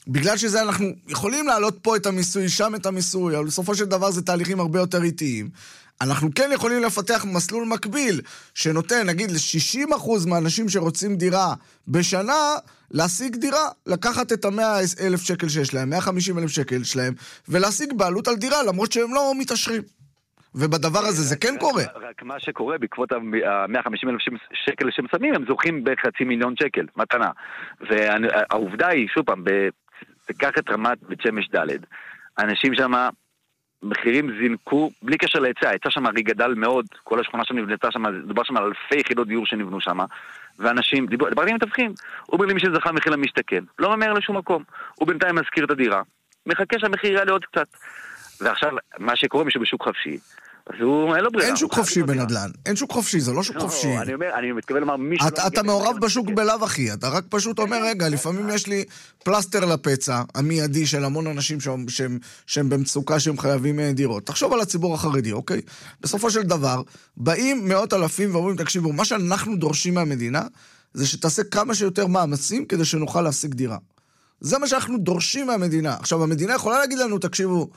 בגלל שזה אנחנו יכולים להעלות פה את המיסוי, שם את המיסוי, אבל בסופו של דבר זה תהליכים הרבה יותר איטיים. אנחנו כן יכולים לפתח מסלול מקביל, שנותן, נגיד, ל-60% מהאנשים שרוצים דירה בשנה, להשיג דירה, לקחת את 100,000 שקל שיש להם, 150,000 שקל שלהם, ולהשיג בעלות על דירה, למרות שהם לא מתעשרים. ובדבר הזה זה כן קורה. רק מה שקורה, בעקבות ה-150,000 שקל שהם שמים, הם זוכים ב500,000 שקל, מתנה. והעובדה היא, שוב פעם, תיקח את רמת בית שמש ד', האנשים שם, מחירים זינקו, בלי קשר להיצע, ההיצע שם הרי גדל מאוד, כל השכונה שם נבנתה שם, דובר שם על אלפי יחידות דיור שנבנו שם, ואנשים, דיברתי עם מתווכים, הוא אומר לי מי שזכה מחיר למשתכן, לא ממהר לשום מקום, הוא בינתיים מזכיר את הדירה, מחכה שהמחיר יעלה עוד קצת, ועכשיו, מה שקורה מישהו בשוק חופשי, אז הוא, אין לו ברירה. אין שוק חופשי בנדל"ן, אין שוק חופשי, זה לא שוק חופשי. אני מתכוון לומר מישהו... אתה מעורב בשוק בלאו אחי, אתה רק פשוט אומר, רגע, לפעמים יש לי פלסטר לפצע, המיידי של המון אנשים שהם במצוקה שהם חייבים דירות. תחשוב על הציבור החרדי, אוקיי? בסופו של דבר, באים מאות אלפים ואומרים, תקשיבו, מה שאנחנו דורשים מהמדינה, זה שתעשה כמה שיותר מאמצים כדי שנוכל להשיג דירה. זה מה שאנחנו דורשים מהמדינה. עכשיו, המדינה יכולה להגיד לנו, תקשיבו,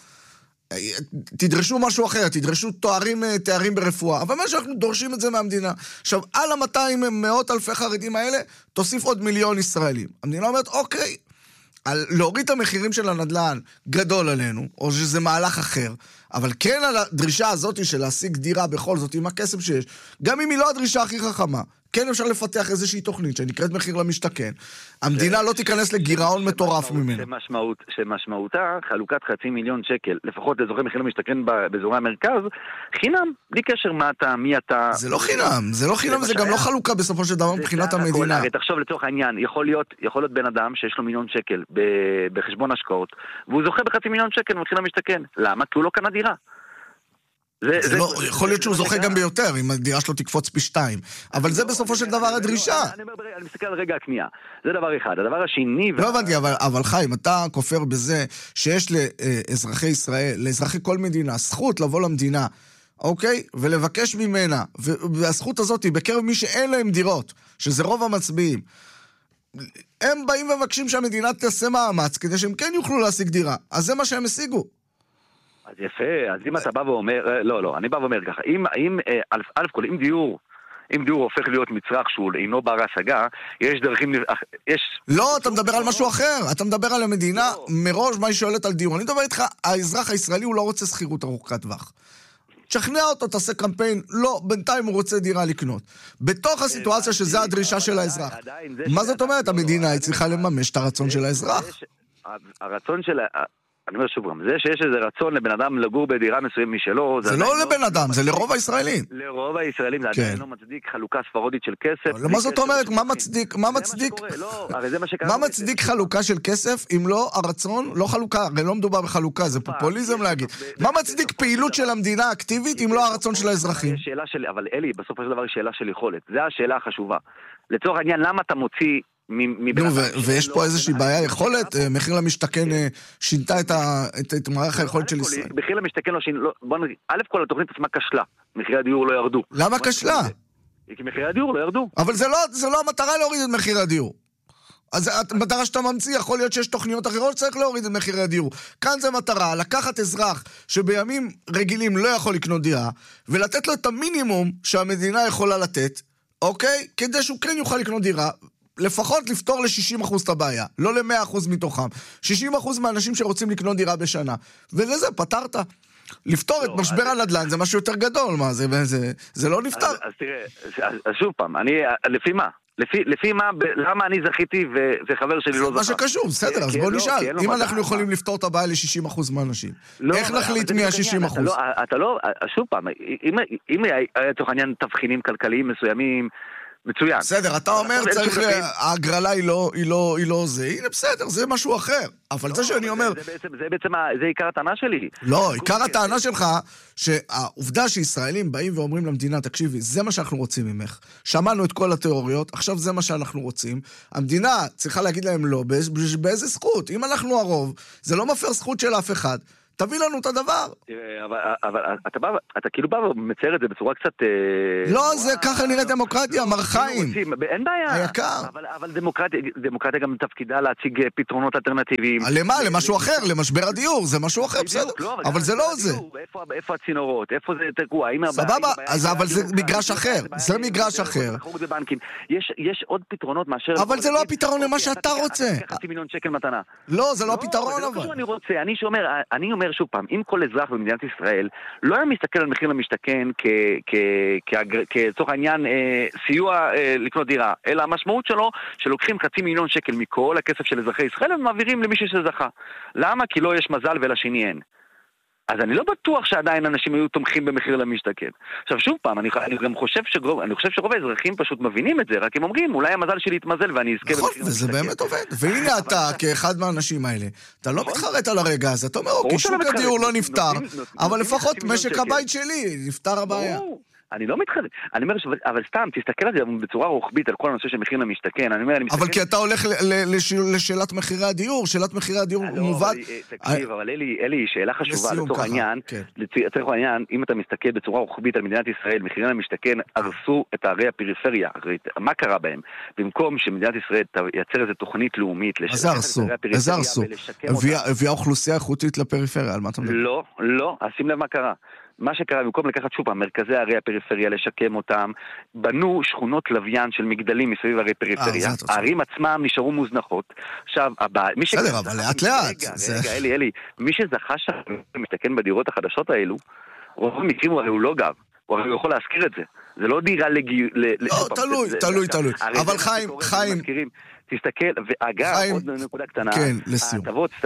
תדרשו משהו אחר, תדרשו תארים ברפואה, אבל מה שאנחנו דורשים את זה מהמדינה. עכשיו, על 200 מאות אלפי חרדים האלה, תוסיף עוד 1,000,000 ישראלים. המדינה אומרת, אוקיי, להוריד את המחירים של הנדל"ן גדול עלינו, או שזה מהלך אחר, אבל כן על הדרישה הזאת של להשיג דירה בכל זאת עם הכסף שיש, גם אם היא לא הדרישה הכי חכמה, כן אפשר לפתח איזושהי תוכנית שנקראת מחיר למשתכן. המדינה לא תיכנס לגירעון מטורף ממנו. שמשמעותה חלוקת 500,000 שקל, לפחות לזוכי מחיר למשתכן באזורי המרכז, חינם, בלי קשר מי אתה... זה לא חינם, זה גם לא חלוקה בסופו של דבר מבחינת המדינה. תחשוב לצורך העניין, יכול להיות בן אדם שיש לו 1,000,000 שקל בחשבון השקעות, והוא זוכה ב500,000 שקל במחיר למשתכן. למה? כי הוא לא קנה דירה. יכול להיות שהוא זוכה גם ביותר, אם הדירה שלו תקפוץ פי 2. אבל זה בסופו של דבר הדרישה. אני מסתכל על רגע הקנייה. זה דבר אחד. הדבר השני... לא הבנתי, אבל חיים, אתה כופר בזה שיש לאזרחי ישראל, לאזרחי כל מדינה, זכות לבוא למדינה, אוקיי? ולבקש ממנה. והזכות הזאת היא בקרב מי שאין להם דירות, שזה רוב המצביעים. הם באים ומבקשים שהמדינה תעשה מאמץ, כדי שהם כן יוכלו להשיג דירה. אז זה מה שהם השיגו. אז יפה, אז אם אתה בא ואומר, לא, אני בא ואומר ככה, אם דיור הופך להיות מצרך שהוא אינו בר השגה, יש דרכים, לא, אתה מדבר על משהו אחר, אתה מדבר על המדינה, מראש מה היא שואלת על דיור, אני מדבר איתך, האזרח הישראלי הוא לא רוצה שכירות ארוכת טווח. תשכנע אותו, תעשה קמפיין, לא, בינתיים הוא רוצה דירה לקנות. בתוך הסיטואציה שזה הדרישה של האזרח. מה זאת אומרת? המדינה היא צריכה לממש את הרצון של האזרח. הרצון של... אני אומר שוב גם, זה שיש איזה רצון לבן אדם לגור בדירה מסוים משלו... זה לא לבן אדם, זה לרוב הישראלים. לרוב הישראלים, זה עדיין לא מצדיק חלוקה ספרודית של כסף. מה זאת אומרת? מה מצדיק חלוקה של כסף אם לא הרצון, לא חלוקה, הרי לא מדובר בחלוקה, זה פופוליזם להגיד. מה מצדיק פעילות של המדינה אקטיבית אם לא הרצון של האזרחים? אבל אלי, בסופו של דבר היא שאלה של יכולת. זה השאלה החשובה. לצורך העניין, למה אתה מוציא ויש פה איזושהי בעיה יכולת, מחיר למשתכן שינתה את מערך היכולת של ישראל. מחיר למשתכן לא שינה, בוא נגיד, א' כל התוכנית עצמה כשלה, מחירי הדיור לא ירדו. למה כשלה? כי מחירי הדיור לא ירדו. אבל זה לא המטרה להוריד את מחיר הדיור. אז המטרה שאתה ממציא, יכול להיות שיש תוכניות אחרות שצריך להוריד את מחירי הדיור. כאן זה מטרה, לקחת אזרח שבימים רגילים לא יכול לקנות דירה, ולתת לו את המינימום שהמדינה יכולה לתת, אוקיי? כדי שהוא כן יוכל לקנות דירה, לפחות לפתור ל-60% את הבעיה, לא ל-100% מתוכם. 60% מהאנשים שרוצים לקנות דירה בשנה. ולזה פתרת. לפתור את משבר הנדל"ן זה משהו יותר גדול, מה? זה לא נפתר. אז תראה, אז שוב פעם, לפי מה? לפי מה, למה אני זכיתי וחבר שלי לא זכה? מה שקשור, בסדר, אז בוא נשאל. אם אנחנו יכולים לפתור את הבעיה ל-60% מהאנשים, איך נחליט מ-60%? אתה לא, שוב פעם, אם היה תוך העניין תבחינים כלכליים מסוימים, מצוין. בסדר, אתה אומר, ההגרלה היא לא זה, הנה בסדר, זה משהו אחר. אבל זה שאני אומר... זה בעצם, זה עיקר הטענה שלי. לא, עיקר הטענה שלך, שהעובדה שישראלים באים ואומרים למדינה, תקשיבי, זה מה שאנחנו רוצים ממך. שמענו את כל התיאוריות, עכשיו זה מה שאנחנו רוצים. המדינה צריכה להגיד להם לא, באיזה זכות? אם אנחנו הרוב, זה לא מפר זכות של אף אחד. תביא לנו את הדבר. אבל אתה כאילו בא ומצייר את זה בצורה קצת... לא, זה ככה נראה דמוקרטיה, מר חיים. אין בעיה. היקר. אבל דמוקרטיה גם תפקידה להציג פתרונות אלטרנטיביים. למה? למשהו אחר, למשבר הדיור, זה משהו אחר, בסדר. אבל זה לא זה. איפה הצינורות? איפה זה תקוע? סבבה, אבל זה מגרש אחר. זה מגרש אחר. יש עוד פתרונות מאשר... אבל זה לא הפתרון למה שאתה רוצה. $500,000 מתנה. לא, זה לא הפתרון אבל. אני אומר שוב פעם, אם כל אזרח במדינת ישראל לא היה מסתכל על מחיר למשתכן כצורך העניין סיוע לקנות דירה, אלא המשמעות שלו שלוקחים $500,000 מכל הכסף של אזרחי ישראל ומעבירים למישהו שזכה. למה? כי לא יש מזל ולשני אין. אז אני לא בטוח שעדיין אנשים היו תומכים במחיר למשתכן. עכשיו שוב פעם, אני גם חושב שרוב האזרחים פשוט מבינים את זה, רק הם אומרים, אולי המזל שלי יתמזל ואני אזכה במחיר למשתכן. נכון, וזה באמת עובד. והנה אתה, כאחד מהאנשים האלה, אתה לא מתחרט על הרגע הזה, אתה אומר, אוקיי, שוק הדיור לא נפטר, אבל לפחות משק הבית שלי נפטר הבעיה. אני לא מתחרט, אני אומר, אבל סתם, תסתכל על זה בצורה רוחבית על כל הנושא של מחיר למשתכן, אבל כי אתה הולך לשאלת מחירי הדיור, שאלת מחירי הדיור מובן... תקשיב, אבל אלי, שאלה חשובה לצורך העניין, אם אתה מסתכל בצורה רוחבית על מדינת ישראל, מחירי למשתכן הרסו את ערי הפריפריה, מה קרה בהם? במקום שמדינת ישראל תייצר איזו תוכנית לאומית, איזה הרסו? הביאה אוכלוסייה איכותית לפריפריה, על מה אתה מדבר? לא, שים לב מה קרה. מה שקרה, במקום לקחת שוב מרכזי ערי הפריפריה, לשקם אותם, בנו שכונות לוויין של מגדלים מסביב ערי פריפריה. הערים עצמם נשארו מוזנחות. עכשיו, בסדר, אבל לאט לאט. רגע, אלי, מי שזכה שם משתכן בדירות החדשות האלו, רוב המקרים הוא לא גב. הוא הרי יכול להזכיר את זה. זה לא דירה לא, תלוי. אבל חיים... תסתכל, ואגב, עוד נקודה קטנה, כן, לסיום.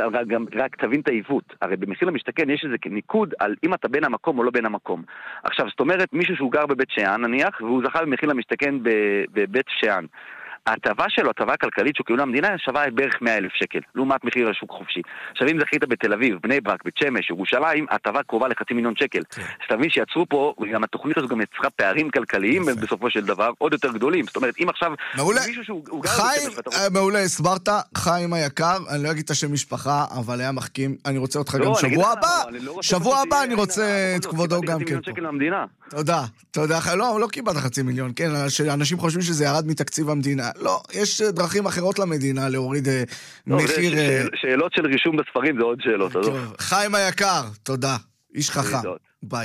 רק תבין את העיוות. הרי במחיר למשתכן יש איזה ניקוד על אם אתה בין המקום או לא בין המקום. עכשיו, זאת אומרת, מישהו שהוא גר בבית שאן, נניח, והוא זכה במחיר למשתכן בבית שאן. ההטבה שלו, הטבה הכלכלית שהוא קיבלה המדינה, שווה בערך $100,000, לעומת מחיר השוק חופשי. עכשיו אם זכית בתל אביב, בני ברק, בית שמש, ירושלים, ההטבה קרובה $500,000. שתבין שיצרו פה, וגם התוכנית הזו גם יצרה פערים כלכליים בסופו של דבר עוד יותר גדולים. זאת אומרת, אם עכשיו מישהו שהוא גר בית שמש... מעולה, הסברת, חיים היקר, אני לא אגיד את השם משפחה, אבל היה מחכים, אני רוצה אותך גם שבוע הבא אני רוצה את כבודו גם כן. תודה. לא קיבלת $500,000, כן, אנשים חושבים שזה ירד מתקציב המדינה. לא, יש דרכים אחרות למדינה להוריד מחיר... שאלות של רישום בספרים זה עוד שאלות. חיים היקר, תודה. איש חכם. ביי.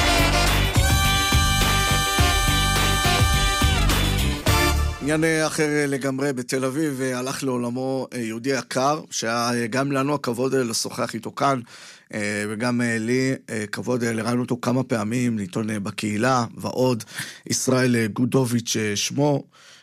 עניין אחר לגמרי בתל אביב, הלך לעולמו יהודי יקר, שהיה גם לנו הכבוד לשוחח איתו כאן, וגם לי כבוד לראיין אותו כמה פעמים, לעיתון בקהילה ועוד, ישראל גודוביץ' שמו,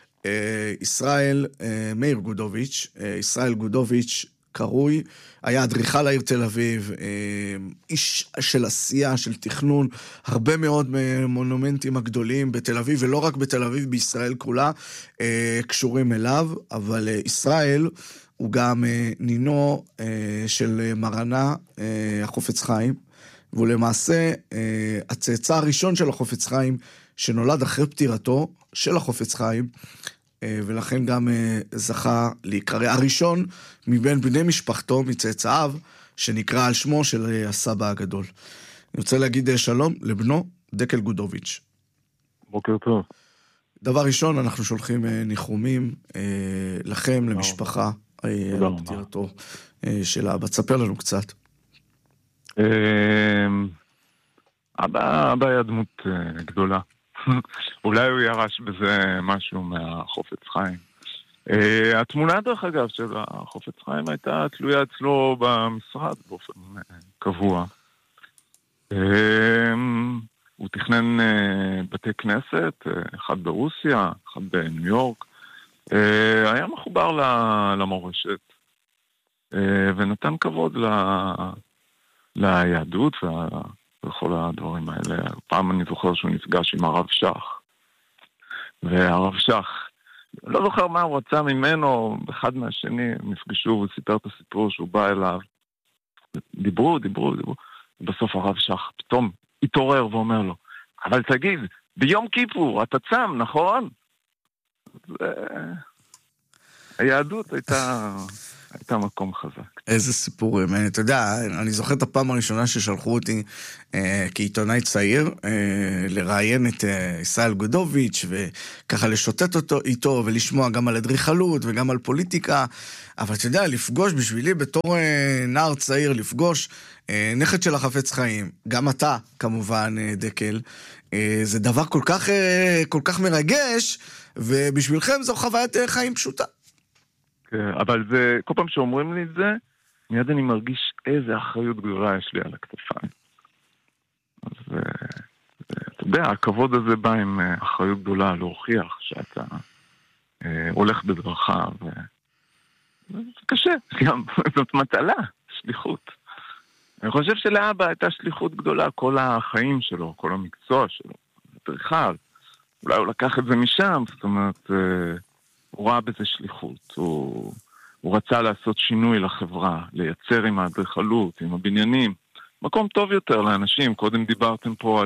מאיר גודוביץ', ישראל גודוביץ' קרוי, היה אדריכל העיר תל אביב, איש של עשייה, של תכנון, הרבה מאוד מונומנטים הגדולים בתל אביב, ולא רק בתל אביב, בישראל כולה, קשורים אליו, אבל ישראל הוא גם נינו של מרנה החופץ חיים, והוא למעשה הצאצא הראשון של החופץ חיים, שנולד אחרי פטירתו של החופץ חיים, ולכן גם זכה להיקרא הראשון מבין בני משפחתו, מצאצאיו, שנקרא על שמו של הסבא הגדול. אני רוצה להגיד שלום לבנו, דקל גודוביץ'. בוקר טוב. דבר ראשון, אנחנו שולחים ניחומים לכם, למשפחה, על פטירתו של אבא. תספר לנו קצת. אבא היה דמות גדולה. אולי הוא ירש בזה משהו מהחופץ חיים. התמונה דרך אגב של החופץ חיים הייתה תלויה אצלו במשרד באופן קבוע. הוא תכנן בתי כנסת, אחד ברוסיה, אחד בניו יורק. היה מחובר למורשת, ונתן כבוד ליהדות וכל הדברים האלה. פעם אני זוכר שהוא נפגש עם הרב שח, והרב שח, לא זוכר מה הוא רצה ממנו, אחד מהשני, נפגשו, הוא סיפר את הסיפור שהוא בא אליו, דיברו, בסוף הרב שח פתאום התעורר ואומר לו, אבל תגיד, ביום כיפור אתה צם, נכון? היהדות הייתה הייתה מקום חזק. איזה סיפורים. אתה יודע, אני זוכר את הפעם הראשונה ששלחו אותי כעיתונאי צעיר לראיין את ישראל גודוביץ' וככה לשוטט איתו ולשמוע גם על אדריכלות וגם על פוליטיקה. אבל אתה יודע, לפגוש בשבילי בתור נער צעיר, לפגוש נכד של החפץ חיים, גם אתה כמובן דקל, זה דבר כל כך מרגש, ובשבילכם זו חוויית חיים פשוטה. כן, אבל זה, כל פעם שאומרים לי את זה, מיד אני מרגיש איזה אחריות גדולה יש לי על הכתפיים. אז אתה יודע, הכבוד הזה בא עם אחריות גדולה להוכיח שאתה הולך בדרכה, זה קשה, גם זאת מטלה, שליחות. אני חושב שלאבא הייתה שליחות גדולה, כל החיים שלו, כל המקצוע שלו, אדריכל. אולי הוא לקח את זה משם, זאת אומרת, הוא ראה בזה שליחות, הוא רצה לעשות שינוי לחברה, לייצר עם האדריכלות, עם הבניינים, מקום טוב יותר לאנשים. קודם דיברתם פה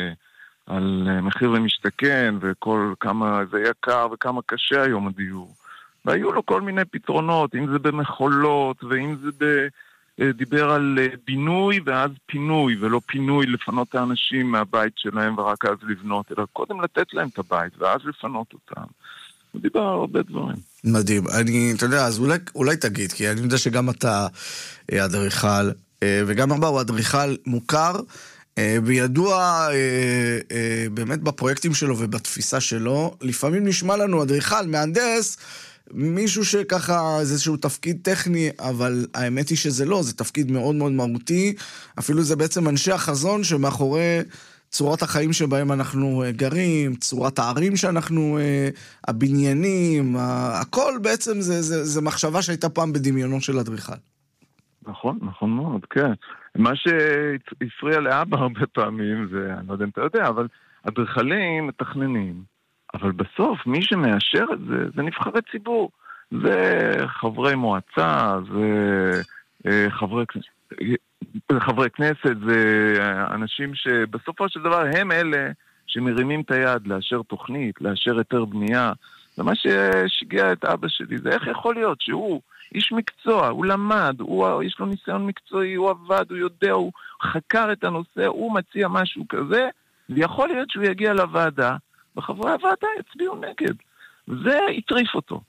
על מחיר למשתכן, וכל כמה זה יקר וכמה קשה היום הדיור. והיו לו כל מיני פתרונות, אם זה במחולות, ואם זה דיבר על בינוי ואז פינוי, ולא פינוי לפנות את האנשים מהבית שלהם ורק אז לבנות, אלא קודם לתת להם את הבית ואז לפנות אותם. הוא דיבר על הרבה דברים. מדהים. אתה יודע, אז אולי תגיד, כי אני יודע שגם אתה אדריכל, וגם אבא הוא אדריכל מוכר, וידוע באמת בפרויקטים שלו ובתפיסה שלו, לפעמים נשמע לנו אדריכל, מהנדס, מישהו שככה זה איזשהו תפקיד טכני, אבל האמת היא שזה לא, זה תפקיד מאוד מאוד מהותי, אפילו זה בעצם אנשי החזון שמאחורי צורת החיים שבהם אנחנו גרים, צורת הערים שאנחנו, הבניינים, הכל בעצם זה מחשבה שהייתה פעם בדמיונו של אדריכל. נכון, נכון מאוד, כן. מה שהפריע לאבא הרבה פעמים, זה, אני לא יודע אם אתה יודע, אבל אדריכלים מתכננים, אבל בסוף מי שמאשר את זה, זה נבחרי ציבור. זה חברי מועצה, זה חברי כנסת, זה אנשים שבסופו של דבר הם אלה שמרימים את היד לאשר תוכנית, לאשר היתר בנייה. זה מה ששיגע את אבא שלי, זה איך יכול להיות שהוא איש מקצוע, הוא למד, יש לו ניסיון מקצועי, הוא עבד, הוא יודע, הוא חקר את הנושא, הוא מציע משהו כזה, ויכול להיות שהוא יגיע לוועדה, וחברי הוועדה יצביעו נגד. זה יטריף אותו.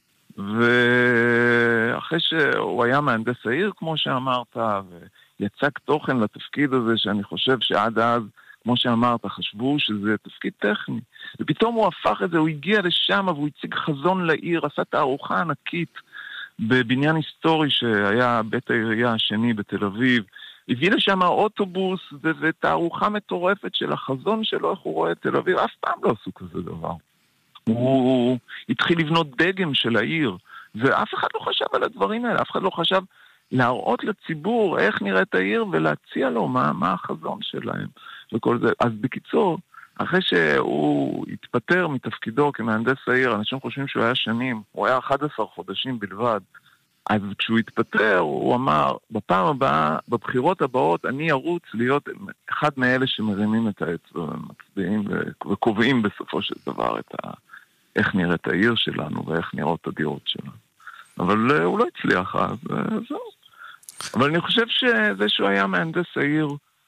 ואחרי שהוא היה מהנדס העיר, כמו שאמרת, ויצק תוכן לתפקיד הזה, שאני חושב שעד אז, כמו שאמרת, חשבו שזה תפקיד טכני. ופתאום הוא הפך את זה, הוא הגיע לשם, והוא הציג חזון לעיר, עשה תערוכה ענקית, בבניין היסטורי שהיה בית העירייה השני בתל אביב, הביא לשם האוטובוס ותערוכה מטורפת של החזון שלו, איך הוא רואה את תל אביב, אף פעם לא עשו כזה דבר. הוא התחיל לבנות דגם של העיר, ואף אחד לא חשב על הדברים האלה, אף אחד לא חשב להראות לציבור איך נראית העיר ולהציע לו מה החזון שלהם וכל זה. אז בקיצור, אחרי שהוא התפטר מתפקידו כמהנדס העיר, אנשים חושבים שהוא היה שנים, הוא היה 11 חודשים בלבד, אז כשהוא התפטר, הוא אמר, בפעם הבאה, בבחירות הבאות, אני ארוץ להיות אחד מאלה שמרימים את האצבע ומצביעים וקובעים בסופו של דבר איך נראית העיר שלנו ואיך נראות הדירות שלנו. אבל הוא לא הצליח אז, זהו. אבל אני חושב שזה שהוא היה מהנדס העיר,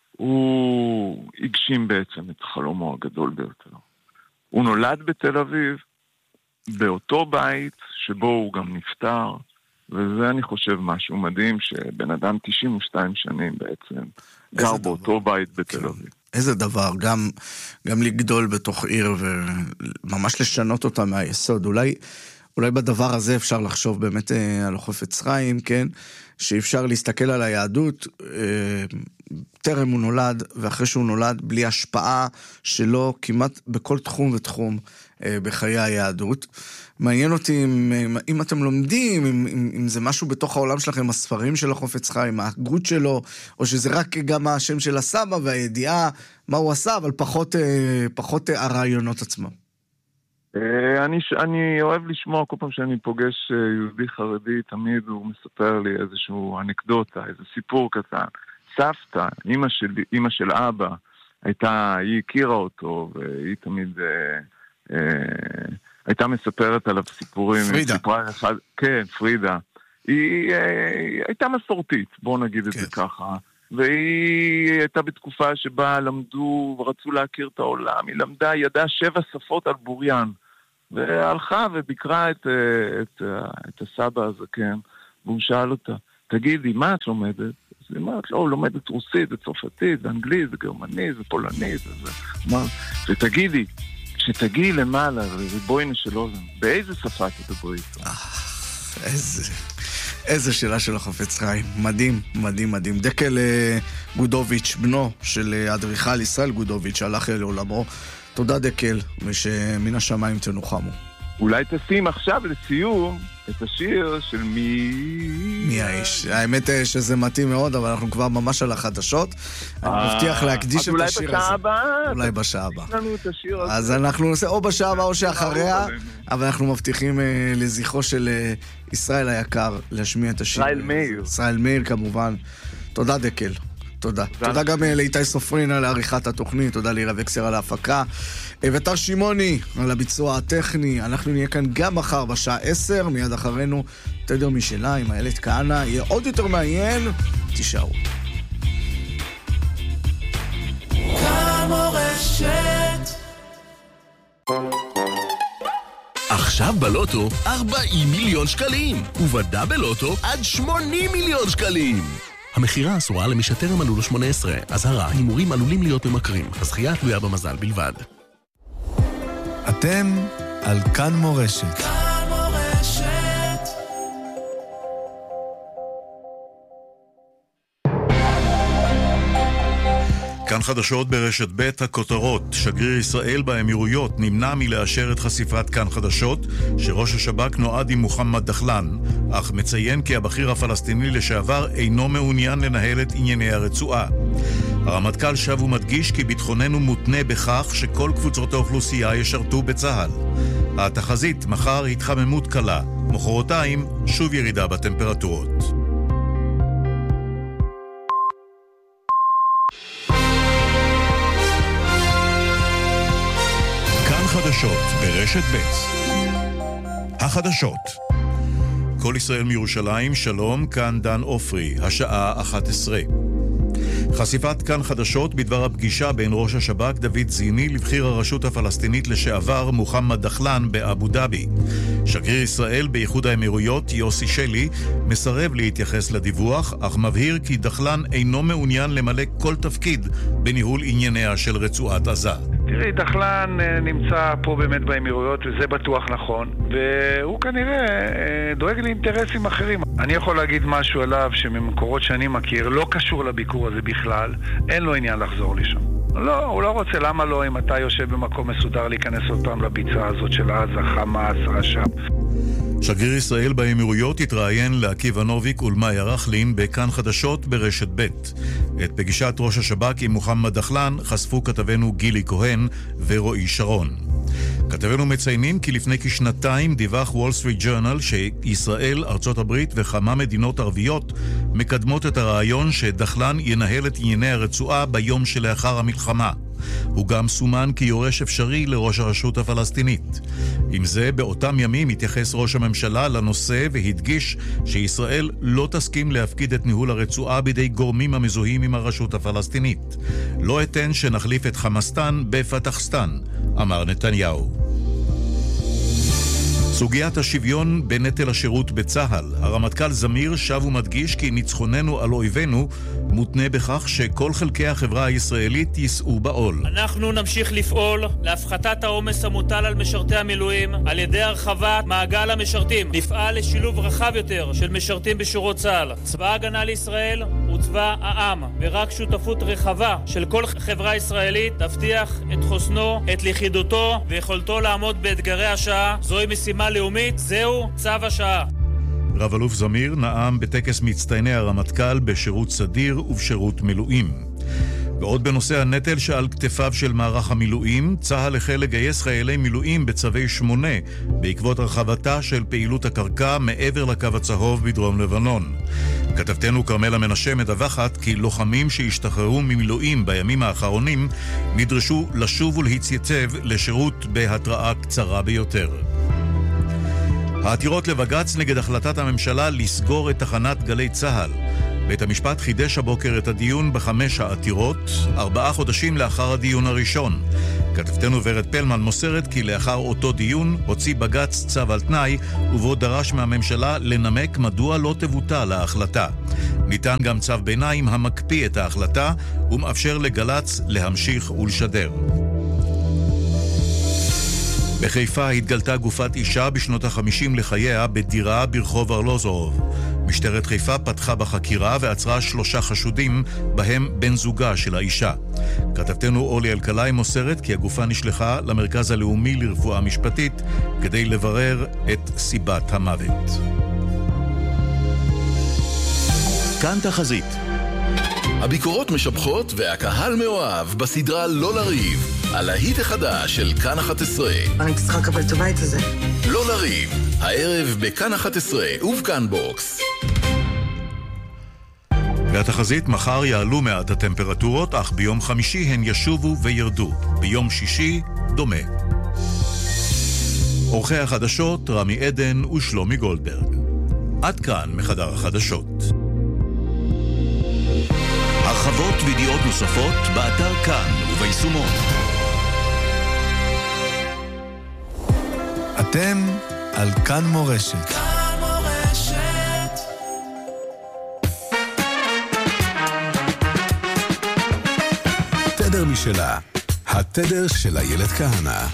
הוא הגשים בעצם את חלומו הגדול ביותר. הוא נולד בתל אביב, באותו בית שבו הוא גם נפטר, וזה אני חושב משהו מדהים, שבן אדם 92 שנים בעצם גר באותו בית בתל אביב. איזה דבר, גם לגדול בתוך עיר וממש לשנות אותה מהיסוד. אולי בדבר הזה אפשר לחשוב באמת על החפץ חיים, כן? שאפשר להסתכל על היהדות טרם הוא נולד ואחרי שהוא נולד, בלי השפעה שלו כמעט בכל תחום ותחום בחיי היהדות. מעניין אותי אם אתם לומדים, אם זה משהו בתוך העולם שלכם, הספרים של החפץ חיים, ההגות שלו, או שזה רק גם השם של הסבא והידיעה מה הוא עשה, אבל פחות הרעיונות עצמם. אני אוהב לשמוע כל פעם שאני פוגש יהודי חרדי, תמיד הוא מספר לי איזשהו אנקדוטה, איזה סיפור קטן. סבתא, אמא של אבא, היא הכירה אותו, והיא תמיד הייתה מספרת עליו סיפורים. פרידה. כן, פרידה. היא הייתה מסורתית, בואו נגיד את זה ככה. והיא הייתה בתקופה שבה למדו ורצו להכיר את העולם. היא למדה, ידעה 7 שפות על בוריין. והלכה וביקרה את הסבא הזקן, והוא שאל אותה, תגידי, מה את לומדת? אז היא אמרת, לא, הוא לומדת רוסית, וצרפתית, ואנגלית, וגרמנית, ופולנית, ותגידי, כשתגיעי למעלה, ריבונו של עולם, באיזה שפה תדברי איתו? איזה שאלה של החפץ חיים. מדהים, מדהים, מדהים. דקל גודוביץ', בנו של אדריכל ישראל גודוביץ', הלך לעולמו. תודה דקל, ושמן השמיים תנוחמו. אולי תשים עכשיו לסיום את השיר של מי האיש. האמת שזה מתאים מאוד, אבל אנחנו כבר ממש על החדשות. אני מבטיח להקדיש את השיר הזה. אולי בשעה הבאה. אז אנחנו נעשה או בשעה הבאה או שאחריה, אבל אנחנו מבטיחים לזכרו של ישראל היקר להשמיע את השיר. ישראל מאיר. ישראל מאיר כמובן. תודה דקל. תודה. תודה גם לאיתי סופרין על העריכת התוכנית, תודה לירה וקסר על ההפקה, ותר שמעוני על הביצוע הטכני. אנחנו נהיה כאן גם מחר בשעה 10, מיד אחרינו תדר משלה עם איילת כהנא, יהיה עוד יותר מעניין, תישארו. כאן מורשת. עכשיו בלוטו 40 מיליון שקלים, ובדאבל לוטו עד 80 מיליון שקלים. המחירה אסורה למי שטרם מלאו לו 18. אזהרה, הימורים עלולים להיות ממכרים. הזכייה תלויה במזל בלבד. אתם על כאן מורשת. כאן מורשת. כאן חדשות ברשת ב' הכותרות. שגריר ישראל באמירויות נמנע מלאשר את חשיפת כאן חדשות שראש השב"כ נועד עם מוחמד דחלן, אך מציין כי הבכיר הפלסטיני לשעבר אינו מעוניין לנהל את ענייני הרצועה. הרמטכ"ל שב ומדגיש כי ביטחוננו מותנה בכך שכל קבוצות האוכלוסייה ישרתו בצה"ל. התחזית, מחר התחממות קלה, מחרתיים שוב ירידה בטמפרטורות. חדשות ברשת ב'. החדשות. כל ישראל מירושלים, שלום, כאן דן אופרי, השעה 11. חשיפת כאן חדשות בדבר הפגישה בין ראש השב"כ דוד זיני לבחיר הרשות הפלסטינית לשעבר מוחמד דחלן באבו דאבי. שגריר ישראל באיחוד האמירויות יוסי שלי מסרב להתייחס לדיווח, אך מבהיר כי דחלן אינו מעוניין למלא כל תפקיד בניהול ענייניה של רצועת עזה. תראי, דחלן נמצא פה באמת באמירויות, וזה בטוח נכון, והוא כנראה דואג לאינטרסים אחרים. אני יכול להגיד משהו עליו שממקורות שאני מכיר, לא קשור לביקור הזה בכלל, אין לו עניין לחזור לשם. לא, הוא לא רוצה, למה לא? אם אתה יושב במקום מסודר להיכנס עוד פעם לביצה הזאת של עזה, חמאס, רשע. שגריר ישראל באמירויות התראיין לעקיבא נוביק ולמאיה רחלין בכאן חדשות ברשת ב'. את פגישת ראש השב"כ עם מוחמד דחלן חשפו כתבנו גילי כהן ורועי שרון. כתבנו מציינים כי לפני כשנתיים דיווח וול סטריט ג'ורנל שישראל, ארצות הברית וכמה מדינות ערביות מקדמות את הרעיון שדחלן ינהל את ענייני הרצועה ביום שלאחר המלחמה. הוא גם סומן כיורש אפשרי לראש הרשות הפלסטינית. עם זה, באותם ימים התייחס ראש הממשלה לנושא והדגיש שישראל לא תסכים להפקיד את ניהול הרצועה בידי גורמים המזוהים עם הרשות הפלסטינית. לא אתן שנחליף את חמאסטן בפתחסטן, אמר נתניהו. סוגיית השוויון בנטל השירות בצה"ל. הרמטכ"ל זמיר שב ומדגיש כי ניצחוננו על אויבינו מותנה בכך שכל חלקי החברה הישראלית יישאו בעול. אנחנו נמשיך לפעול להפחתת העומס המוטל על משרתי המילואים על ידי הרחבת מעגל המשרתים. נפעל לשילוב רחב יותר של משרתים בשורות צה"ל. צבא ההגנה לישראל הוא צבא העם, ורק שותפות רחבה של כל חברה ישראלית תבטיח את חוסנו, את לכידותו ויכולתו לעמוד באתגרי השעה. זוהי משימה לאומית, זהו צו השעה. רב אלוף זמיר נאם בטקס מצטייני הרמטכ"ל בשירות סדיר ובשירות מילואים. ועוד בנושא הנטל שעל כתפיו של מערך המילואים, צה"ל החל לגייס חיילי מילואים בצווי 8 בעקבות הרחבתה של פעילות הקרקע מעבר לקו הצהוב בדרום לבנון. כתבתנו קרמלה מנשה מדווחת כי לוחמים שהשתחררו ממילואים בימים האחרונים נדרשו לשוב ולהתייצב לשירות בהתראה קצרה ביותר. העתירות לבג"ץ נגד החלטת הממשלה לסגור את תחנת גלי צהל. בית המשפט חידש הבוקר את הדיון ב5 העתירות, 4 חודשים לאחר הדיון הראשון. כתבתנו ורד פלמן מוסרת כי לאחר אותו דיון הוציא בג"ץ צו על תנאי, ובו דרש מהממשלה לנמק מדוע לא תבוטל ההחלטה. ניתן גם צו ביניים המקפיא את ההחלטה ומאפשר לגל"צ להמשיך ולשדר. בחיפה התגלתה גופת אישה בשנות ה-50 לחייה בדירה ברחוב ארלוזורוב. משטרת חיפה פתחה בחקירה ועצרה 3 חשודים, בהם בן זוגה של האישה. כתבתנו אורלי אלקלעי מוסרת כי הגופה נשלחה למרכז הלאומי לרפואה משפטית כדי לברר את סיבת המוות. כאן תחזית. הביקורות משבחות והקהל מאוהב בסדרה לא לריב, על ההיט החדש של כאן 11. אני צריכה לקבל את הבית הזה. לא לריב, הערב בכאן 11 ובכאן בוקס. והתחזית, מחר יעלו מעט הטמפרטורות, אך ביום חמישי הן ישובו וירדו. ביום שישי דומה. עורכי החדשות רמי עדן ושלומי גולדברג. עד כאן מחדר החדשות. הרחבות וידיעות נוספות באתר כאן וביישומון. אתם על כאן מורשת. כאן מורשת. תדר משלה, התדר של איילת כהנא.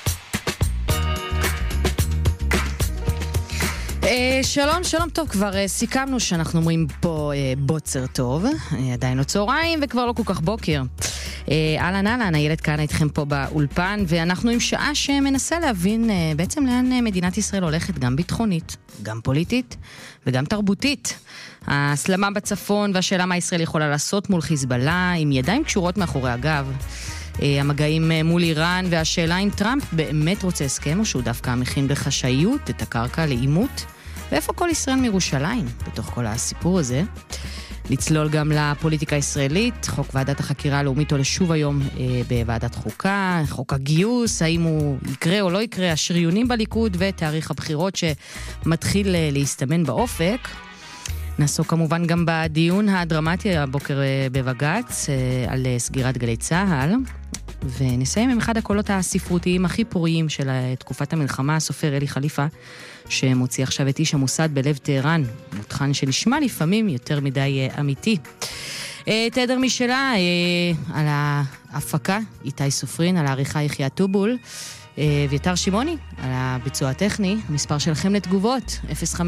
שלום, שלום טוב, כבר סיכמנו שאנחנו אומרים פה בוצר טוב, עדיין לא צהריים וכבר לא כל כך בוקר. אהלן אהלן, איילת כהנא איתכם פה באולפן, ואנחנו עם שעה שמנסה להבין בעצם לאן מדינת ישראל הולכת, גם ביטחונית, גם פוליטית וגם תרבותית. ההסלמה בצפון והשאלה מה ישראל יכולה לעשות מול חיזבאללה, עם ידיים קשורות מאחורי הגב. המגעים מול איראן, והשאלה אם טראמפ באמת רוצה הסכם או שהוא דווקא מכין בחשאיות את הקרקע לאימות, ואיפה כל ישראל מירושלים בתוך כל הסיפור הזה. לצלול גם לפוליטיקה הישראלית, חוק ועדת החקירה הלאומית עולה שוב היום בוועדת חוקה, חוק הגיוס, האם הוא יקרה או לא יקרה, השריונים בליכוד ותאריך הבחירות שמתחיל להסתמן באופק. נעסוק כמובן גם בדיון הדרמטי הבוקר בבג"ץ על סגירת גלי צהל, ונסיים עם אחד הקולות הספרותיים הכי פוריים של תקופת המלחמה, הסופר אלי חליפה, שמוציא עכשיו את איש המוסד בלב טהרן, מותחן שנשמע לפעמים יותר מדי אמיתי. תדר משלה על ההפקה, איתי סופרין, על העריכה יחיה טובול, ויתר שמעוני על הביצוע הטכני. המספר שלכם לתגובות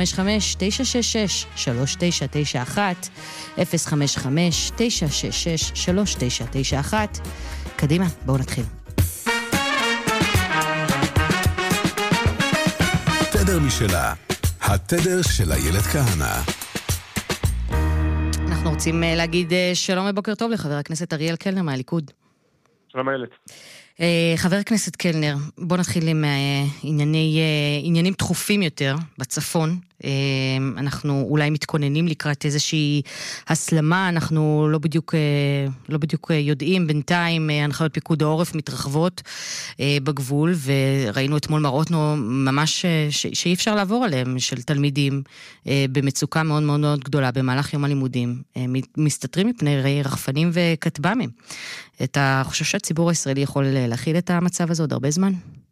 055-966-3991 055-966-3991. קדימה, בואו נתחיל. תדר משלה, התדר של איילת כהנא. אנחנו רוצים להגיד שלום ובוקר טוב לחבר הכנסת אריאל קלנר מהליכוד. שלום איילת. חבר הכנסת קלנר, בוא נתחיל עם עניינים דחופים יותר בצפון. אנחנו אולי מתכוננים לקראת איזושהי הסלמה, אנחנו לא בדיוק יודעים, בינתיים הנחיות פיקוד העורף מתרחבות בגבול, וראינו אתמול מראות ממש שאי אפשר לעבור עליהם, של תלמידים במצוקה מאוד מאוד מאוד גדולה במהלך יום הלימודים, מסתתרים מפני רחפנים וכטב"מים. אתה חושב שהציבור הישראלי יכול להכיל את המצב הזה עוד הרבה זמן?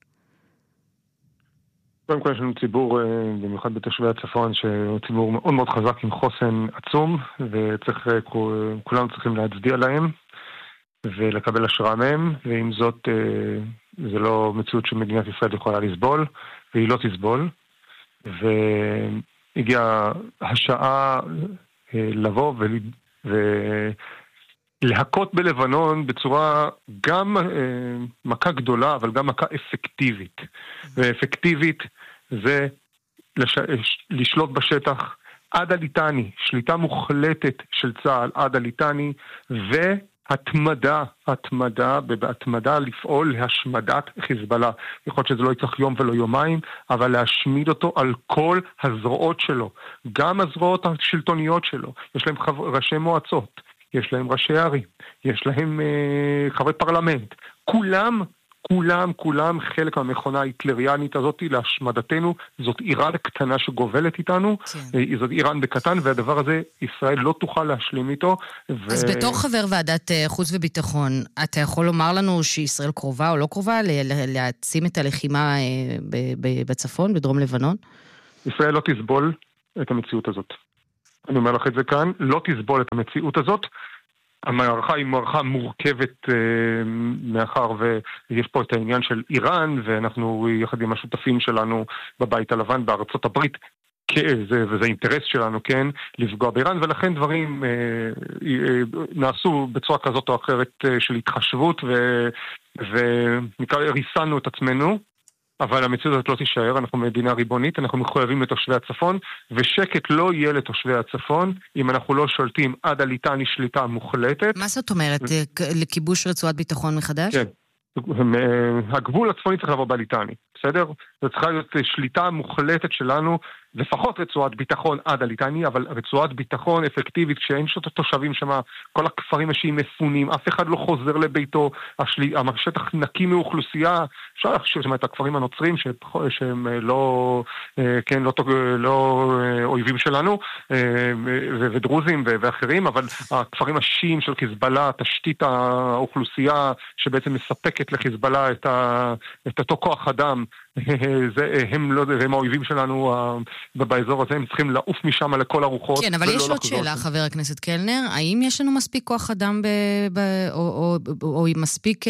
קודם כל יש לנו ציבור, במיוחד בתושבי הצפון, שהוא ציבור מאוד מאוד חזק עם חוסן עצום, וכולנו צריכים להצדיע להם ולקבל השראה מהם, ועם זאת זה לא מציאות שמדינת ישראל יכולה לסבול, והיא לא תסבול, והגיעה השעה לבוא להכות בלבנון בצורה גם מכה גדולה, אבל גם מכה אפקטיבית. ואפקטיבית זה לשלוט בשטח עד הליטני, שליטה מוחלטת של צה"ל עד הליטני, בהתמדה לפעול להשמדת חיזבאללה. יכול להיות שזה לא יצטרך יום ולא יומיים, אבל להשמיד אותו על כל הזרועות שלו, גם הזרועות השלטוניות שלו. יש להם ראשי מועצות, יש להם ראשי ערים, יש להם חברי פרלמנט, כולם חלק מהמכונה ההיטלריאנית הזאת להשמדתנו. זאת איראן קטנה שגובלת איתנו, זאת איראן בקטן, והדבר הזה ישראל לא תוכל להשלים איתו. אז בתור חבר ועדת חוץ וביטחון, אתה יכול לומר לנו שישראל קרובה או לא קרובה להעצים את הלחימה בצפון, בדרום לבנון? ישראל לא תסבול את המציאות הזאת. אני אומר לך את זה כאן, לא תסבול את המציאות הזאת. המערכה היא מערכה מורכבת מאחר ויש פה את העניין של איראן, ואנחנו יחד עם השותפים שלנו בבית הלבן בארצות הברית, וזה אינטרס שלנו, כן, לפגוע באיראן, ולכן דברים נעשו בצורה כזאת או אחרת של התחשבות, וריסנו את עצמנו. אבל המציאות הזאת לא תישאר, אנחנו מדינה ריבונית, אנחנו מחויבים לתושבי הצפון, ושקט לא יהיה לתושבי הצפון, אם אנחנו לא שולטים עד הליטני שליטה מוחלטת. מה זאת אומרת? לכיבוש רצועת ביטחון מחדש? כן. הגבול הצפוני צריך לבוא בליטני, בסדר? זו צריכה להיות שליטה מוחלטת שלנו, לפחות רצועת ביטחון עד הליטני, אבל רצועת ביטחון אפקטיבית, כשאין שעות התושבים שם, כל הכפרים השיים מפונים, אף אחד לא חוזר לביתו, השטח נקי מאוכלוסייה, אפשר להחשוב את הכפרים הנוצרים, שהם לא אויבים שלנו, ודרוזים ואחרים, אבל הכפרים השיים של חיזבאללה, תשתית האוכלוסייה, שבעצם מספקת לחיזבאללה את אותו כוח אדם, הם האויבים שלנו באזור הזה, הם צריכים לעוף משם לכל הרוחות. כן, אבל יש עוד שאלה, חבר הכנסת קלנר, האם יש לנו מספיק כוח אדם או מספיק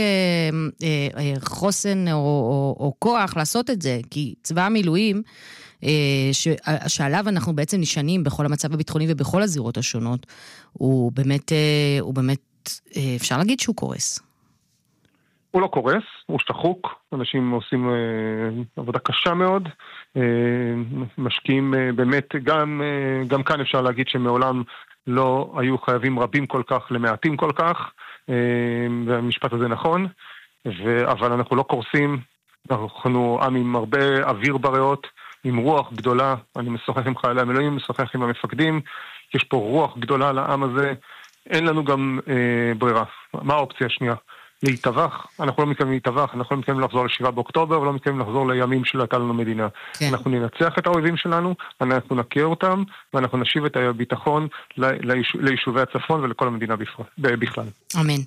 חוסן או כוח לעשות את זה? כי צבא המילואים, שעליו אנחנו בעצם נשענים בכל המצב הביטחוני ובכל הזירות השונות, הוא באמת, אפשר להגיד שהוא קורס. הוא לא קורס, הוא שחוק, אנשים עושים עבודה קשה מאוד, משקיעים באמת, גם כאן אפשר להגיד שמעולם לא היו חייבים רבים כל כך למעטים כל כך, והמשפט הזה נכון, אבל אנחנו לא קורסים, אנחנו עם הרבה אוויר בריאות, עם רוח גדולה, אני משוחח עם חיילי המילואים, משוחח עם המפקדים, יש פה רוח גדולה לעם הזה, אין לנו גם ברירה. מה האופציה השנייה? להתווך, אנחנו לא מתכוונים להתווך, אנחנו לא מתכוונים לחזור ל7 באוקטובר, ולא מתכוונים לחזור לימים שלטה לנו מדינה. כן. אנחנו ננצח את האויבים שלנו, אנחנו נכיר אותם, ואנחנו נשיב את הביטחון ליישובי הצפון ולכל המדינה בכלל. אמן.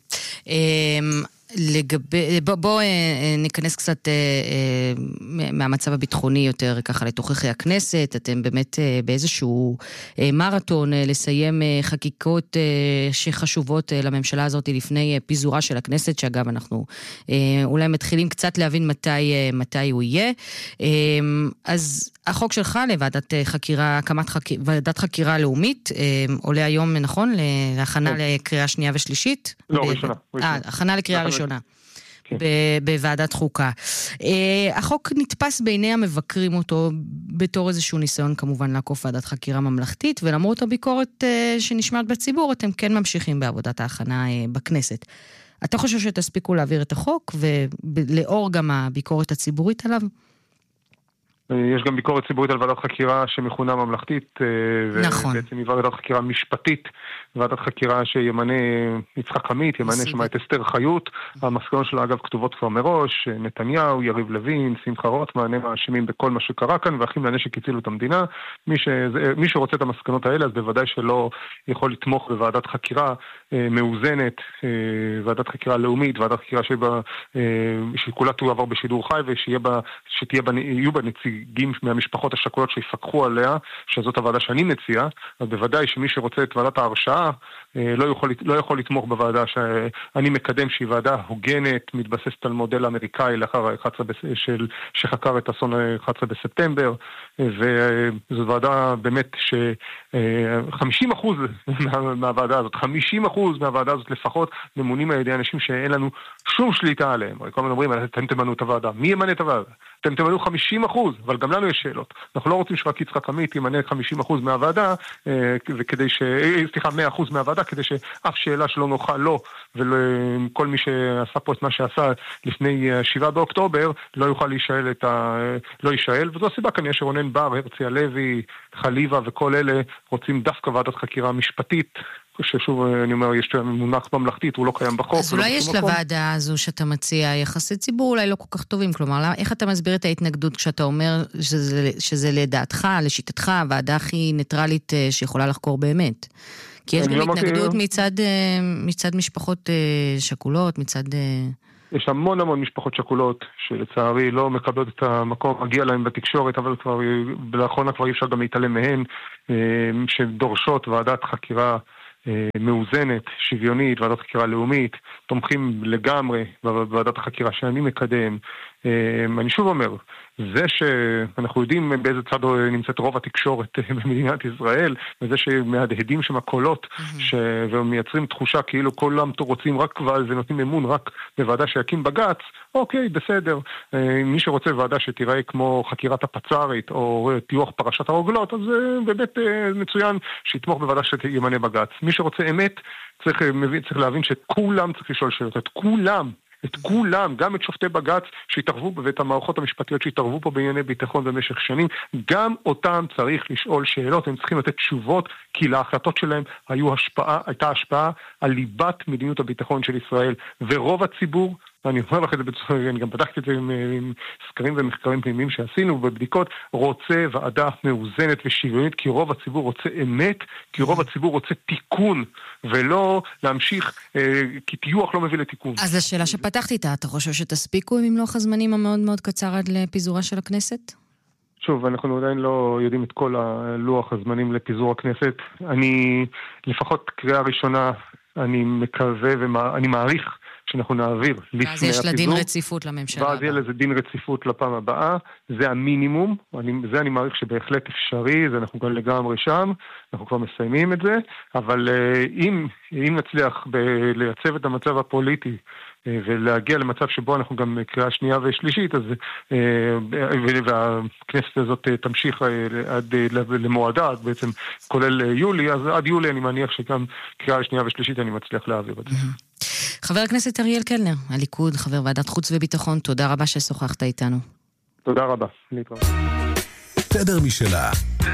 בוא ניכנס קצת מהמצב הביטחוני יותר ככה לתוככי הכנסת. אתם באמת באיזשהו מרתון לסיים חקיקות שחשובות לממשלה הזאת לפני פיזורה של הכנסת, שאגב אנחנו אולי מתחילים קצת להבין מתי הוא יהיה. אז החוק שלך לוועדת חקירה, הקמת ועדת חקירה לאומית, עולה היום, נכון? להכנה לקריאה שנייה ושלישית? לא, ראשונה. הכנה לקריאה ראשונה. בוועדת חוקה. החוק נתפס בעיני המבקרים אותו בתור איזשהו ניסיון כמובן לעקוף ועדת חקירה ממלכתית, ולמרות הביקורת שנשמעת בציבור, אתם כן ממשיכים בעבודת ההכנה בכנסת. אתה חושב שתספיקו להעביר את החוק, ולאור גם הביקורת הציבורית עליו? יש גם ביקורת ציבורית על ועדת חקירה שמכונה ממלכתית, נכון. ובעצם היא ועדת חקירה משפטית, ועדת חקירה שימנה יצחק עמית, ימנה שמה את אסתר חיות, המסקנות שלה אגב כתובות כבר מראש, נתניהו, יריב לוין, שמחה רוטמן, הם האשמים בכל מה שקרה כאן, ואחים לנשק הצילו את המדינה. מי שרוצה את המסקנות האלה, אז בוודאי שלא יכול לתמוך בוועדת חקירה מאוזנת, ועדת חקירה לאומית, ועדת חקירה שכולה תועבר בשידור חי, ושיהיו בה נציגים מהמשפחות השכולות שיפקחו עליה, שזאת הוועדה שאני מציע. אז בוודאי שמי שרוצה את ועדת ההרשעה לא יכול לתמוך בוועדה שאני מקדם, שהיא ועדה הוגנת, מתבססת על מודל אמריקאי לאחר שחקר את אסון 11 בספטמבר, וזו ועדה באמת ש50% מהוועדה הזאת, 50% מהוועדה הזאת לפחות ממונים על ידי אנשים שאין לנו שום שליטה עליהם. כל הזמן אומרים, אתם תמנו את הוועדה. מי ימנה את הוועדה? אתם תמנו 50%, אבל גם לנו יש שאלות. אנחנו לא רוצים שרק יצחק עמית ימנה 50% מהוועדה, 100% מהוועדה, כדי שאף שאלה שלא נוחה לו, וכל מי שעשה פה את מה שעשה לפני 7 באוקטובר, לא יוכל לא יישאל, וזו הסיבה כנראה שרונן בר, הרצי הלוי, חליבה וכל אלה רוצים דווקא ועדת חקירה משפטית, ששוב אני אומר, יש מונח ממלכתית, הוא לא קיים בחוק. אז אולי יש לוועדה הזו שאתה מציע יחסי ציבור אולי לא כל כך טובים, כלומר, איך אתה מסביר את ההתנגדות כשאתה אומר שזה לדעתך, לשיטתך, הוועדה הכי ניטרלית שיכולה לחקור באמת? כי יש גם התנגדות מצד משפחות שכולות, מצד... יש המון משפחות שכולות, שלצערי לא מקבלות את המקום, מגיע להם בתקשורת, אבל לאחרונה כבר אי אפשר גם להתעלם מהן, שדורשות ועדת חקירה מאוזנת, שוויונית, ועדת חקירה לאומית, תומכים לגמרי בוועדת החקירה שאני מקדם. אני שוב אומר, זה שאנחנו יודעים באיזה צד נמצאת רוב התקשורת במדינת ישראל, וזה שמהדהדים שם הקולות ומייצרים תחושה כאילו כולם רוצים רק ונותנים אמון רק בוועדה שיקים בגץ, אוקיי, בסדר. מי שרוצה ועדה שתיראה כמו חקירת הפצ"רית או טיוח פרשת הרוגלות, אז באמת מצוין שיתמוך בוועדה שימנה בגץ. מי שרוצה אמת צריך להבין שכולם צריך לשאול שאלות, את כולם, גם את שופטי בגץ שהתערבו ואת המערכות המשפטיות שהתערבו פה בענייני ביטחון במשך שנים, גם אותם צריך לשאול שאלות, הם צריכים לתת תשובות, כי להחלטות שלהם הייתה השפעה על ליבת מדיניות הביטחון של ישראל, ורוב הציבור, אני אומר לך את זה בצורה, אני גם בדקתי את זה עם סקרים ומחקרים פנימיים שעשינו בבדיקות, רוצה ועדה מאוזנת ושוויונית, כי רוב הציבור רוצה אמת, כי רוב הציבור רוצה תיקון, ולא להמשיך, כי טיוח לא מביא לתיקון. אז השאלה שפתחתי איתה, אתה חושב שתספיקו עם לוח הזמנים המאוד מאוד קצר עד לפיזורה של הכנסת? שוב, אנחנו עדיין לא יודעים את כל הלוח הזמנים לפיזור הכנסת. אני, לפחות קריאה ראשונה, אני מקווה ואני מעריך שאנחנו נעביר לפני הפיזור. אז יש לה דין רציפות לממשלה. ואז יהיה לזה דין רציפות לפעם הבאה. זה המינימום. זה אני מעריך שבהחלט אפשרי. זה אנחנו גם לגמרי שם. אנחנו כבר מסיימים את זה. אבל אם נצליח לייצב את המצב הפוליטי ולהגיע למצב שבו אנחנו גם קריאה שנייה ושלישית, אז והכנסת הזאת תמשיך עד למועדה, בעצם כולל יולי, אז עד יולי אני מניח שגם קריאה שנייה ושלישית אני מצליח להעביר את זה. חבר הכנסת אריאל קלנר, הליכוד, חבר ועדת חוץ וביטחון, תודה רבה ששוחחת איתנו. תודה רבה, להתראות. תדר משלה.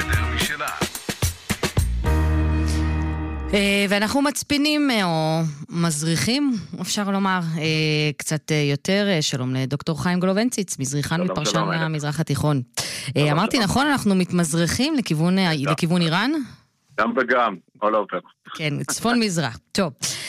ואנחנו מצפינים או מזריחים, אפשר לומר, קצת יותר. שלום לדוקטור חיים גולובנציץ, מזריחן ופרשן המזרח התיכון. אמרתי נכון, אנחנו מתמזרחים לכיוון איראן? גם וגם, all over. כן, צפון מזרח. טוב.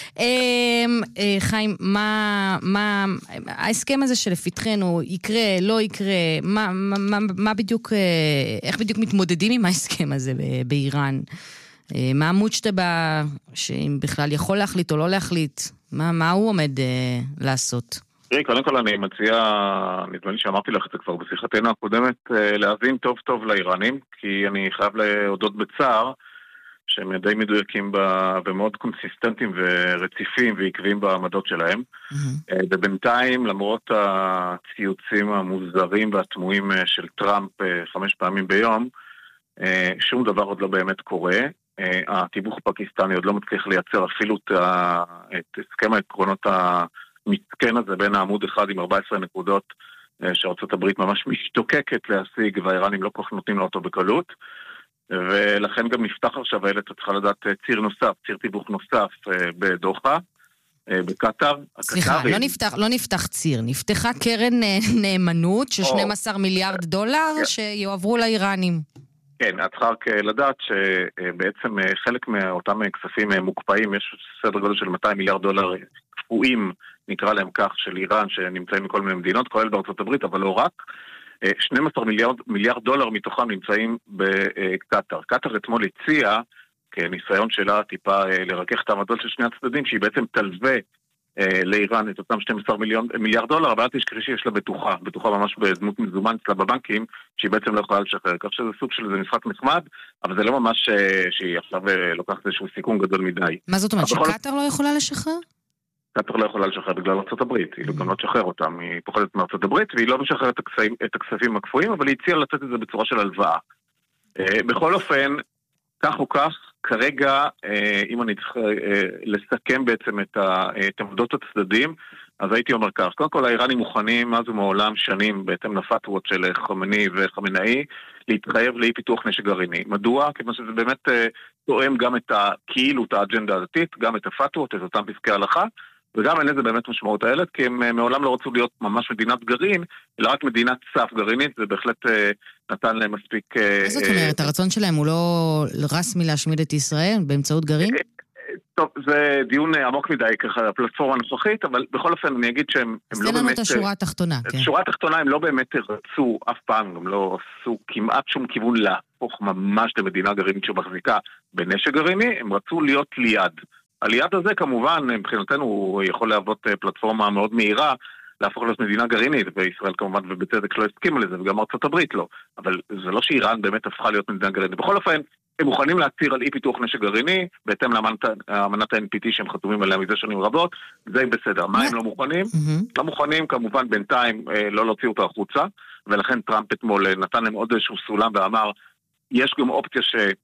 חיים, מה ההסכם הזה שלפתחנו יקרה, לא יקרה, מה בדיוק, איך בדיוק מתמודדים עם ההסכם הזה באיראן? מה המוצ'טבה, שאם בכלל יכול להחליט או לא להחליט, מה הוא עומד לעשות? תראי, קודם כל אני מציע, נדמה לי שאמרתי לך את זה כבר בשיחתנו הקודמת, להבין טוב טוב לאיראנים, כי אני חייב להודות בצער, שהם די מדויקים ומאוד קונסיסטנטים ורציפים ועקביים בעמדות שלהם. ובינתיים, למרות הציוצים המוזרים והתמוהים של טראמפ 5 פעמים ביום, שום דבר עוד לא באמת קורה. התיווך הפקיסטני עוד לא מצליח לייצר אפילו את הסכם העקרונות המתקן הזה בין העמוד אחד עם 14 נקודות שארצות הברית ממש משתוקקת להשיג, והאיראנים לא כל כך נותנים לו אותו בקלות. ולכן גם נפתח עכשיו, הילד צריכה לדעת ציר נוסף, ציר תיווך נוסף בדוחה, בקטר. סליחה, לא נפתח ציר, נפתחה קרן נאמנות של 12 מיליארד דולר שיועברו לאיראנים. כן, את צריכה לדעת שבעצם חלק מאותם כספים מוקפאים, יש סדר גודל של 200 מיליארד דולר קפואים, נקרא להם כך, של איראן, שנמצאים מכל מיני מדינות, כולל בארצות הברית, אבל לא רק. 12 מיליארד דולר מתוכם נמצאים בקטר. קטר אתמול הציעה, כניסיון שלה טיפה לרכך את העמדות של שני הצדדים, שהיא בעצם תלווה לאיראן את אותם 12 מיליארד דולר, אבל תשכחי שיש לה בטוחה ממש בדמות מזומן אצלה בבנקים, שהיא בעצם לא יכולה לשחרר. כך שזה סוג של משחק נחמד, אבל זה לא ממש שהיא עכשיו לוקחת איזשהו סיכון גדול מדי. מה זאת אומרת, שקטר לא יכולה לשחרר? קטר לא יכולה לשחרר בגלל ארצות הברית, היא גם לא תשחרר אותם, היא פוחדת מארצות הברית, והיא לא משחררת את הכספים הקפואים, אבל היא הציעה לתת את זה בצורה של הלוואה. בכל אופן, כך או כך, כרגע, אם אני צריך לסכם בעצם את עמדות הצדדים, אז הייתי אומר כך, קודם כל האיראנים מוכנים מאז ומעולם שנים בהתאם לפתוות של חמני וחמנאי להתחייב לאי פיתוח נשק גרעיני. מדוע? כיוון שזה באמת תואם גם את כאילו את האג'נדה הדתית, גם את הפתוות, את אותם פסקי הלכה, וגם אין לזה באמת משמעות האלה, כי הם מעולם לא רצו להיות ממש מדינת גרעין, אלא רק מדינת סף גרעינית, זה בהחלט נתן להם מספיק... מה זאת אומרת? הרצון שלהם הוא לא רסמי להשמיד את ישראל באמצעות גרעין? טוב, זה דיון עמוק מדי ככה, הפלטפורמה הנוכחית, אבל בכל אופן אני אגיד שהם לא באמת... אז תן לנו את השורה התחתונה, כן. השורה התחתונה הם לא באמת רצו, אף פעם הם לא עשו כמעט שום כיוון להפוך ממש למדינה גרעינית שמחזיקה בנשק גרעיני, הם רצו להיות ליד. הליד הזה כמובן, מבחינתנו הוא יכול להוות פלטפורמה מאוד מהירה, להפוך להיות מדינה גרעינית, וישראל כמובן ובצדק לא הסכימה לזה, וגם ארצות הברית לא. אבל זה לא שאיראן באמת הפכה להיות מדינה גרעינית. בכל אופן, הם מוכנים להצהיר על אי פיתוח נשק גרעיני, בהתאם לאמנת ה-NPT שהם חתומים עליה מזה שנים רבות, זה בסדר. מה הם לא מוכנים? לא מוכנים כמובן בינתיים לא להוציא אותו החוצה, ולכן טראמפ אתמול נתן להם עוד איזשהו סולם ואמר, יש גם אופציה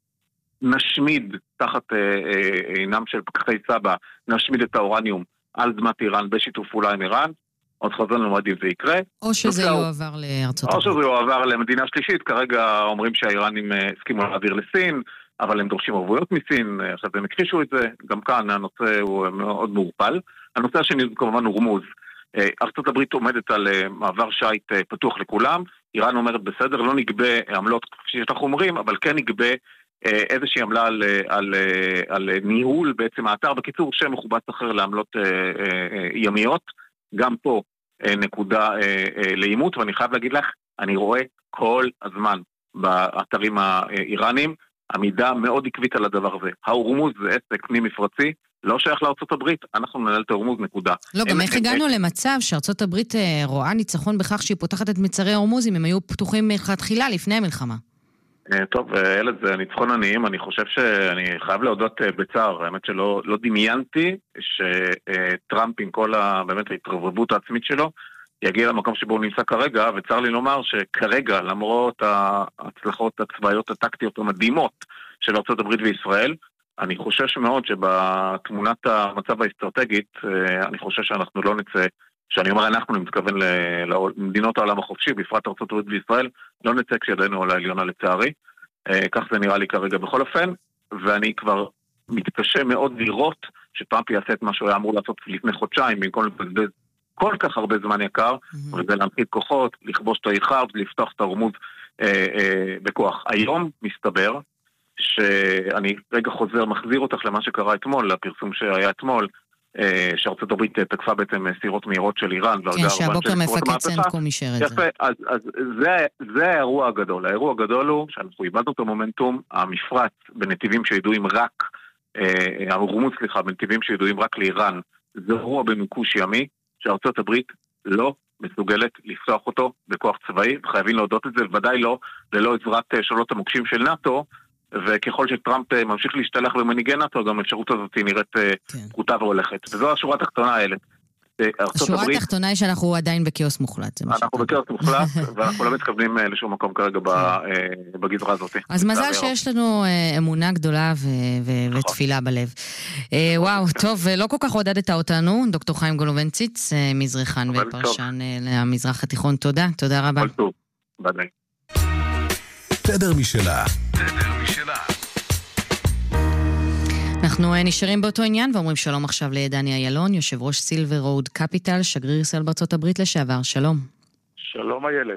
שנשמיד תחת עינם של פקחי סבא, נשמיד את האורניום על אדמת איראן בשיתוף פעולה עם איראן, עוד חזון למועד אם זה יקרה. או שזה יועבר לארצות הברית. או שזה יועבר למדינה שלישית, כרגע אומרים שהאיראנים הסכימו להעביר לסין, אבל הם דורשים ערבויות מסין, עכשיו הם הכחישו את זה, גם כאן הנושא הוא מאוד מעורפל. הנושא השני כמובן הוא רמוז. ארצות הברית עומדת על מעבר שייט פתוח לכולם, איראן אומרת בסדר, לא נגבה עמלות כפי שאנחנו אומרים, אבל כן נגבה איזושהי עמלה על ניהול בעצם האתר, בקיצור שם מכובץ אחר לעמלות ימיות, גם פה נקודה לאימות, ואני חייב להגיד לך, אני רואה כל הזמן באתרים האיראנים, עמידה מאוד עקבית על הדבר הזה. ההורמוז זה עסק פנים מפרצי, לא שייך לארצות הברית, אנחנו ננהל את ההורמוז, נקודה. לא, גם איך הגענו למצב שארצות הברית רואה ניצחון בכך שהיא פותחת את מצרי ההורמוז, אם הם היו פתוחים מלכתחילה לפני המלחמה. טוב, אלה זה ניצחון עניים, אני חושב שאני חייב להודות בצער, האמת שלא דמיינתי שטראמפ עם כל באמת ההתרברבות העצמית שלו יגיע למקום שבו הוא נמצא כרגע, וצר לי לומר שכרגע, למרות ההצלחות הצבאיות הטקטיות המדהימות של ארצות הברית וישראל, אני חושש מאוד שבתמונת המצב האסטרטגית, אני חושש שאנחנו לא נצא, שאני אומר אנחנו, אני מתכוון למדינות העולם החופשי, בפרט ארצות הברית וישראל, לא נצא כשידנו על העליונה לצערי, כך זה נראה לי כרגע בכל אופן, ואני כבר מתקשה מאוד לראות שטראמפ יעשה את מה שהוא היה אמור לעשות לפני חודשיים, במקום לבזבז כל כך הרבה זמן יקר, וזה להנחית כוחות, לכבוש את היחד, לפתוח את הרמוז בכוח. היום מסתבר שאני רגע חוזר, מחזיר אותך למה שקרה אתמול, לפרסום שהיה אתמול, שארצות הברית תקפה בעצם סירות מהירות של איראן. כן, שהבוקר מפקד סנטקום אישר את זה. יפה, אז זה האירוע הגדול. האירוע הגדול הוא שאנחנו איבדנו את המומנטום, המפרץ בנתיבים שידועים רק, הרמוז בנתיבים שידועים רק לאיראן, זה אירוע במיקוש ימי, שארצות הברית לא מסוגלת לפתוח אותו בכוח צבאי, חייבים להודות את זה, ודאי לא, ללא עזרת שולות המוקשים של נאטו, וככל שטראמפ ממשיך להשתלח במנהיגי נאטו, גם האפשרות הזאת נראית פחותה והולכת. וזו השורה התחתונה האלה. השורה התחתונה היא שאנחנו עדיין בקיוס מוחלט. אנחנו בקיוס מוחלט, ואנחנו לא מתכוונים לשום מקום כרגע בגזרה הזאת. אז מזל שיש לנו אמונה גדולה ותפילה בלב. וואו, טוב, לא כל כך עודדת אותנו, דוקטור חיים גולובנציץ, מזרחן ופרשן למזרח התיכון. תודה, תודה רבה. כל טוב, ביי. תדר משלה. אנחנו נשארים באותו עניין ואומרים שלום עכשיו לדני איילון, יושב ראש סילבר רוד קפיטל, שגריר ישראל בארצות הברית לשעבר. שלום. שלום איילת.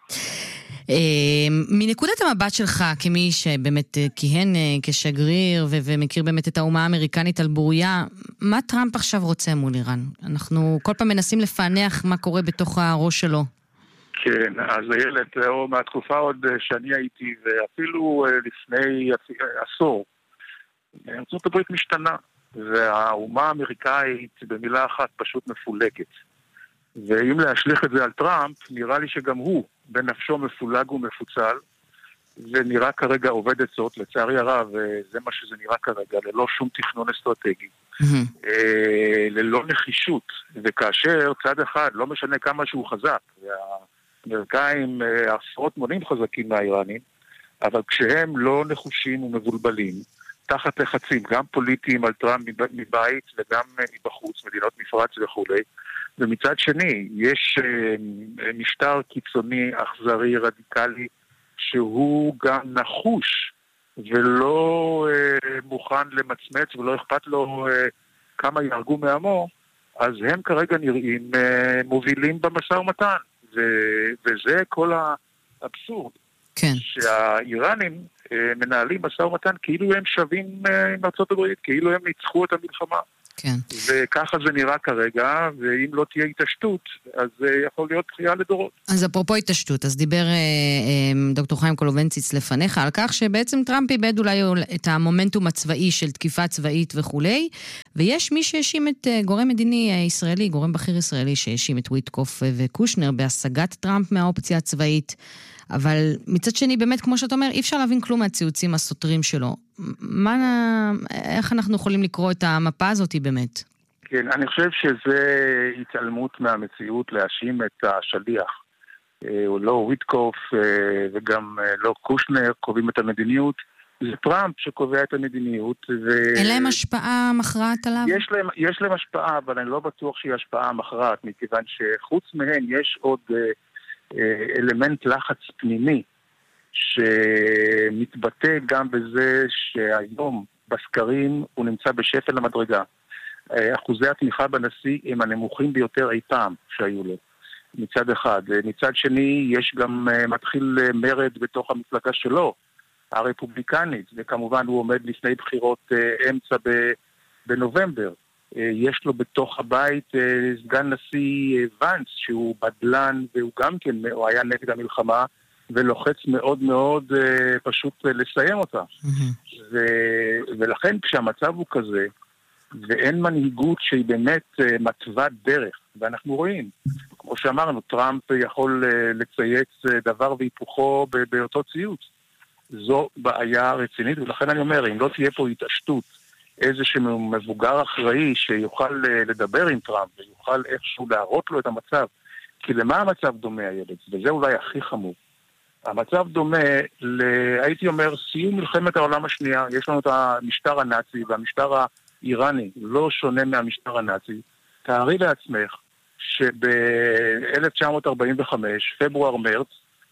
מנקודת המבט שלך, כמי שבאמת כיהן כשגריר ומכיר באמת את האומה האמריקנית על בוריה, מה טראמפ עכשיו רוצה מול איראן? אנחנו כל פעם מנסים לפענח מה קורה בתוך הראש שלו. כן, אז איילת, מהתקופה עוד שאני הייתי, ואפילו לפני עשור, ארצות הברית משתנה, והאומה האמריקאית במילה אחת פשוט מפולגת. ואם להשליך את זה על טראמפ, נראה לי שגם הוא בנפשו מפולג ומפוצל, ונראה כרגע עובד עצות, לצערי הרב, זה מה שזה נראה כרגע, ללא שום תכנון אסטרטגי, ללא נחישות, וכאשר צד אחד, לא משנה כמה שהוא חזק, והאמריקאים עשרות מונים חזקים מהאיראנים, אבל כשהם לא נחושים ומבולבלים, תחת לחצים, גם פוליטיים על טראמפ מבית וגם מבחוץ, מדינות מפרץ וכו'. ומצד שני, יש משטר קיצוני, אכזרי, רדיקלי, שהוא גם נחוש ולא מוכן למצמץ ולא אכפת לו כמה יהרגו מעמו, אז הם כרגע נראים מובילים במשא ומתן. וזה כל האבסורד. כן. שהאיראנים מנהלים משא ומתן כאילו הם שווים עם ארצות הברית, כאילו הם ניצחו את המלחמה. כן. וככה זה נראה כרגע, ואם לא תהיה התעשתות, אז יכול להיות בחייה לדורות. אז אפרופו התעשתות, אז דיבר דוקטור חיים קולובנציץ לפניך על כך שבעצם טראמפ איבד אולי את המומנטום הצבאי של תקיפה צבאית וכולי, ויש מי שהאשים את גורם מדיני ישראלי, גורם בכיר ישראלי שהאשים את וויטקוף וקושנר בהשגת טראמפ מהאופציה הצבאית, אבל מצד שני, באמת, כמו שאת אומר, אי אפשר להבין כלום מהציוצים הסותרים שלו. איך אנחנו יכולים לקרוא את המפה הזאת באמת? כן, אני חושב שזה התעלמות מהמציאות להאשים את השליח. לא וויטקוף וגם לא קושנר קובעים את המדיניות. זה טראמפ שקובע את המדיניות. אין להם השפעה מכרעת עליו? יש להם השפעה, אבל אני לא בטוח שהיא השפעה מכרעת, מכיוון שחוץ מהן יש עוד אלמנט לחץ פנימי, שמתבטא גם בזה שהיום בסקרים הוא נמצא בשפל המדרגה. אחוזי התמיכה בנשיא הם הנמוכים ביותר אי פעם שהיו לו, מצד אחד. מצד שני, יש גם מתחיל מרד בתוך המפלגה שלו, הרפובליקנית, וכמובן הוא עומד לפני בחירות אמצע בנובמבר. יש לו בתוך הבית סגן נשיא ונס, שהוא בדלן, והוא גם כן, הוא היה נגד המלחמה, ולוחץ מאוד מאוד פשוט לסיים אותה. ולכן כשהמצב הוא כזה, ואין מנהיגות שהיא באמת מתווה דרך, ואנחנו רואים, כמו שאמרנו, טראמפ יכול לצייץ דבר והיפוכו באותו ציוץ. זו בעיה רצינית, ולכן אני אומר, אם לא תהיה פה התעשתות, איזשהו מבוגר אחראי שיוכל לדבר עם טראמפ, ויוכל איכשהו להראות לו את המצב, כי למה המצב דומה הילד? וזה אולי הכי חמור. המצב דומה, הייתי אומר, סיום מלחמת העולם השנייה, יש לנו את המשטר הנאצי, והמשטר האיראני לא שונה מהמשטר הנאצי. תארי לעצמך שב-1945, פברואר-מרץ,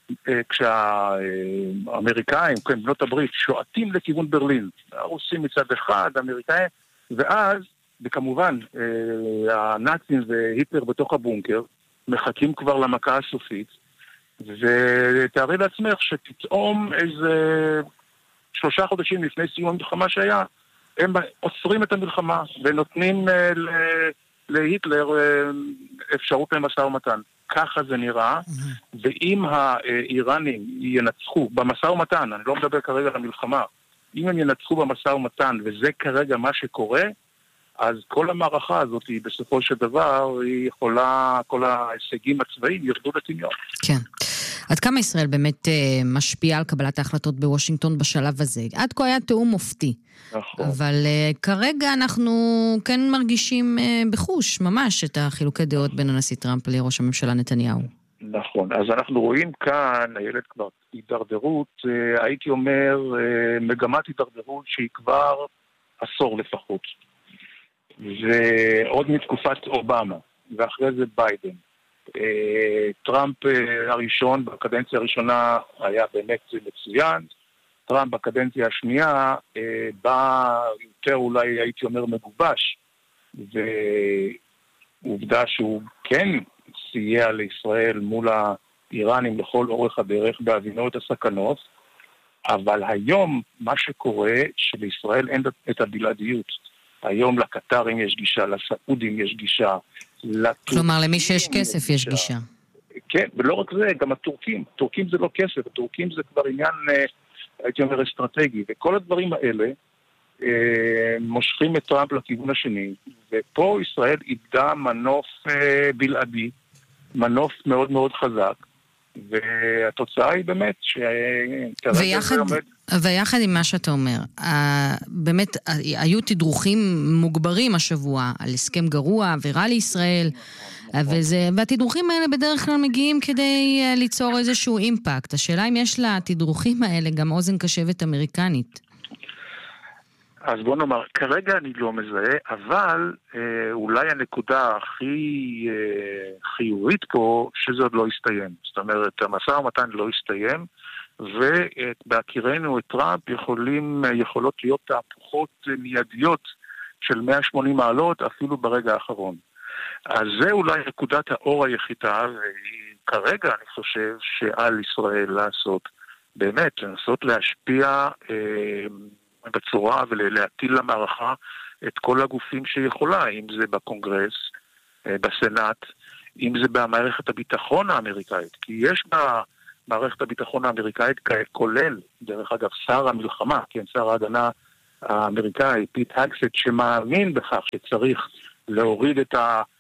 כשהאמריקאים, כן, בנות הברית, שועטים לכיוון ברלין, הרוסים מצד אחד, האמריקאים, ואז, וכמובן, הנאצים והיטלר בתוך הבונקר, מחכים כבר למכה הסופית, ותארי לעצמך שפתאום איזה 3 חודשים לפני סיום המלחמה שהיה, הם עוצרים את המלחמה, ונותנים להיטלר אפשרות למשא ומתן. ככה זה נראה, ואם האיראנים ינצחו במשא ומתן, אני לא מדבר כרגע על המלחמה, אם הם ינצחו במשא ומתן, וזה כרגע מה שקורה, אז כל המערכה הזאת היא בסופו של דבר, היא יכולה, כל ההישגים הצבאיים ירדו לטמיון. כן. עד כמה ישראל באמת משפיעה על קבלת ההחלטות בוושינגטון בשלב הזה? עד כה היה תיאום מופתי. נכון. אבל כרגע אנחנו כן מרגישים בחוש ממש את החילוקי דעות בין הנשיא טראמפ לראש הממשלה נתניהו. נכון. אז אנחנו רואים כאן, הילד כבר הידרדרות, הייתי אומר, מגמת הידרדרות שהיא כבר עשור לפחות. ועוד מתקופת אובמה, ואחרי זה ביידן. טראמפ הראשון, בקדנציה הראשונה היה באמת מצוין, טראמפ בקדנציה השנייה בא יותר אולי הייתי אומר מגובש, ועובדה שהוא כן סייע לישראל מול האיראנים לכל אורך הדרך בהבינו את הסכנות, אבל היום מה שקורה שלישראל אין את הבלעדיות. היום לקטרים יש גישה, לסעודים יש גישה, כלומר, למי שיש כסף יש גישה. כן, ולא רק זה, גם הטורקים. טורקים זה לא כסף, הטורקים זה כבר עניין, הייתי אומר, אסטרטגי. וכל הדברים האלה מושכים את טראמפ לכיוון השני. ופה ישראל איבדה מנוף בלעדי, מנוף מאוד מאוד חזק. והתוצאה היא באמת ויחד עם מה שאתה אומר, באמת היו תדרוכים מוגברים השבוע על הסכם גרוע ורע לישראל, והתדרוכים האלה בדרך כלל מגיעים כדי ליצור איזשהו אימפקט. השאלה אם יש לתדרוכים האלה גם אוזן קשבת אמריקנית. אז בוא נאמר, כרגע אני לא מזהה, אבל אולי הנקודה הכי חיובית פה, שזה עוד לא הסתיים. זאת אומרת, המשא ומתן לא הסתיים, ובהכירנו את טראמפ יכולות להיות תהפוכות מיידיות של 180 מעלות, אפילו ברגע האחרון. אז זה אולי נקודת האור היחידה, וכרגע אני חושב שעל ישראל לעשות, באמת, לנסות להשפיע בצורה ולהטיל למערכה את כל הגופים שיכולה, אם זה בקונגרס, בסנאט, אם זה במערכת הביטחון האמריקאית, כי יש במערכת הביטחון האמריקאית כולל, דרך אגב, שר המלחמה, כן, שר ההגנה האמריקאי, פיט הגסט, שמאמין בכך שצריך להוריד את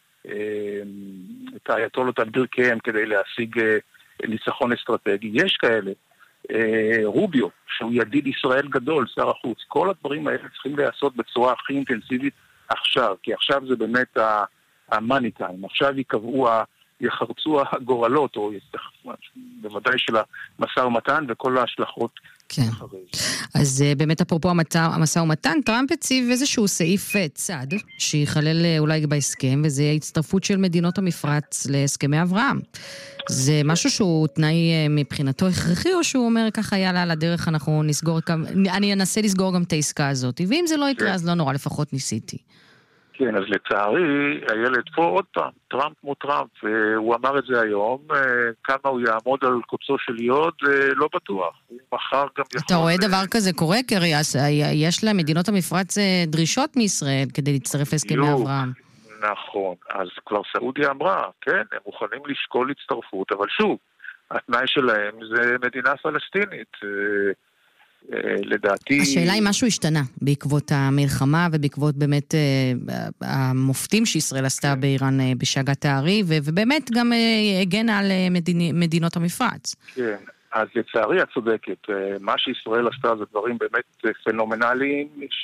האייתולות על ברכיהם כדי להשיג ניצחון אסטרטגי. יש כאלה. רוביו, שהוא ידיד ישראל גדול, שר החוץ, כל הדברים האלה צריכים להיעשות בצורה הכי אינטנסיבית עכשיו, כי עכשיו זה באמת המאני טיים, עכשיו יחרצו הגורלות, או בוודאי של המשא ומתן וכל ההשלכות. כן. אז באמת אפרופו המשא ומתן, טראמפ הציב איזשהו סעיף צד, שיחלל אולי בהסכם, וזה ההצטרפות של מדינות המפרץ להסכמי אברהם. זה משהו שהוא תנאי מבחינתו הכרחי, או שהוא אומר ככה, יאללה, על הדרך אנחנו נסגור, אני אנסה לסגור גם את העסקה הזאת, ואם זה לא יקרה, אז לא נורא, לפחות ניסיתי. כן, אז לצערי, הילד פה עוד פעם, טראמפ כמו טראמפ, הוא אמר את זה היום, כמה הוא יעמוד על קוצו של יוד, לא בטוח. הוא מחר גם יכול... אתה רואה דבר כזה קורה, קריאס? יש למדינות המפרץ דרישות מישראל כדי להצטרף להסכמי אברהם. נכון, אז כבר סעודיה אמרה, כן, הם מוכנים לשקול הצטרפות, אבל שוב, התנאי שלהם זה מדינה פלסטינית. לדעתי... השאלה היא משהו השתנה בעקבות המלחמה ובעקבות באמת המופתים שישראל עשתה באיראן בשאגת הארי, ובאמת גם הגנה על מדינות המפרץ. כן, אז לצערי את צודקת. מה שישראל עשתה זה דברים באמת פנומנליים,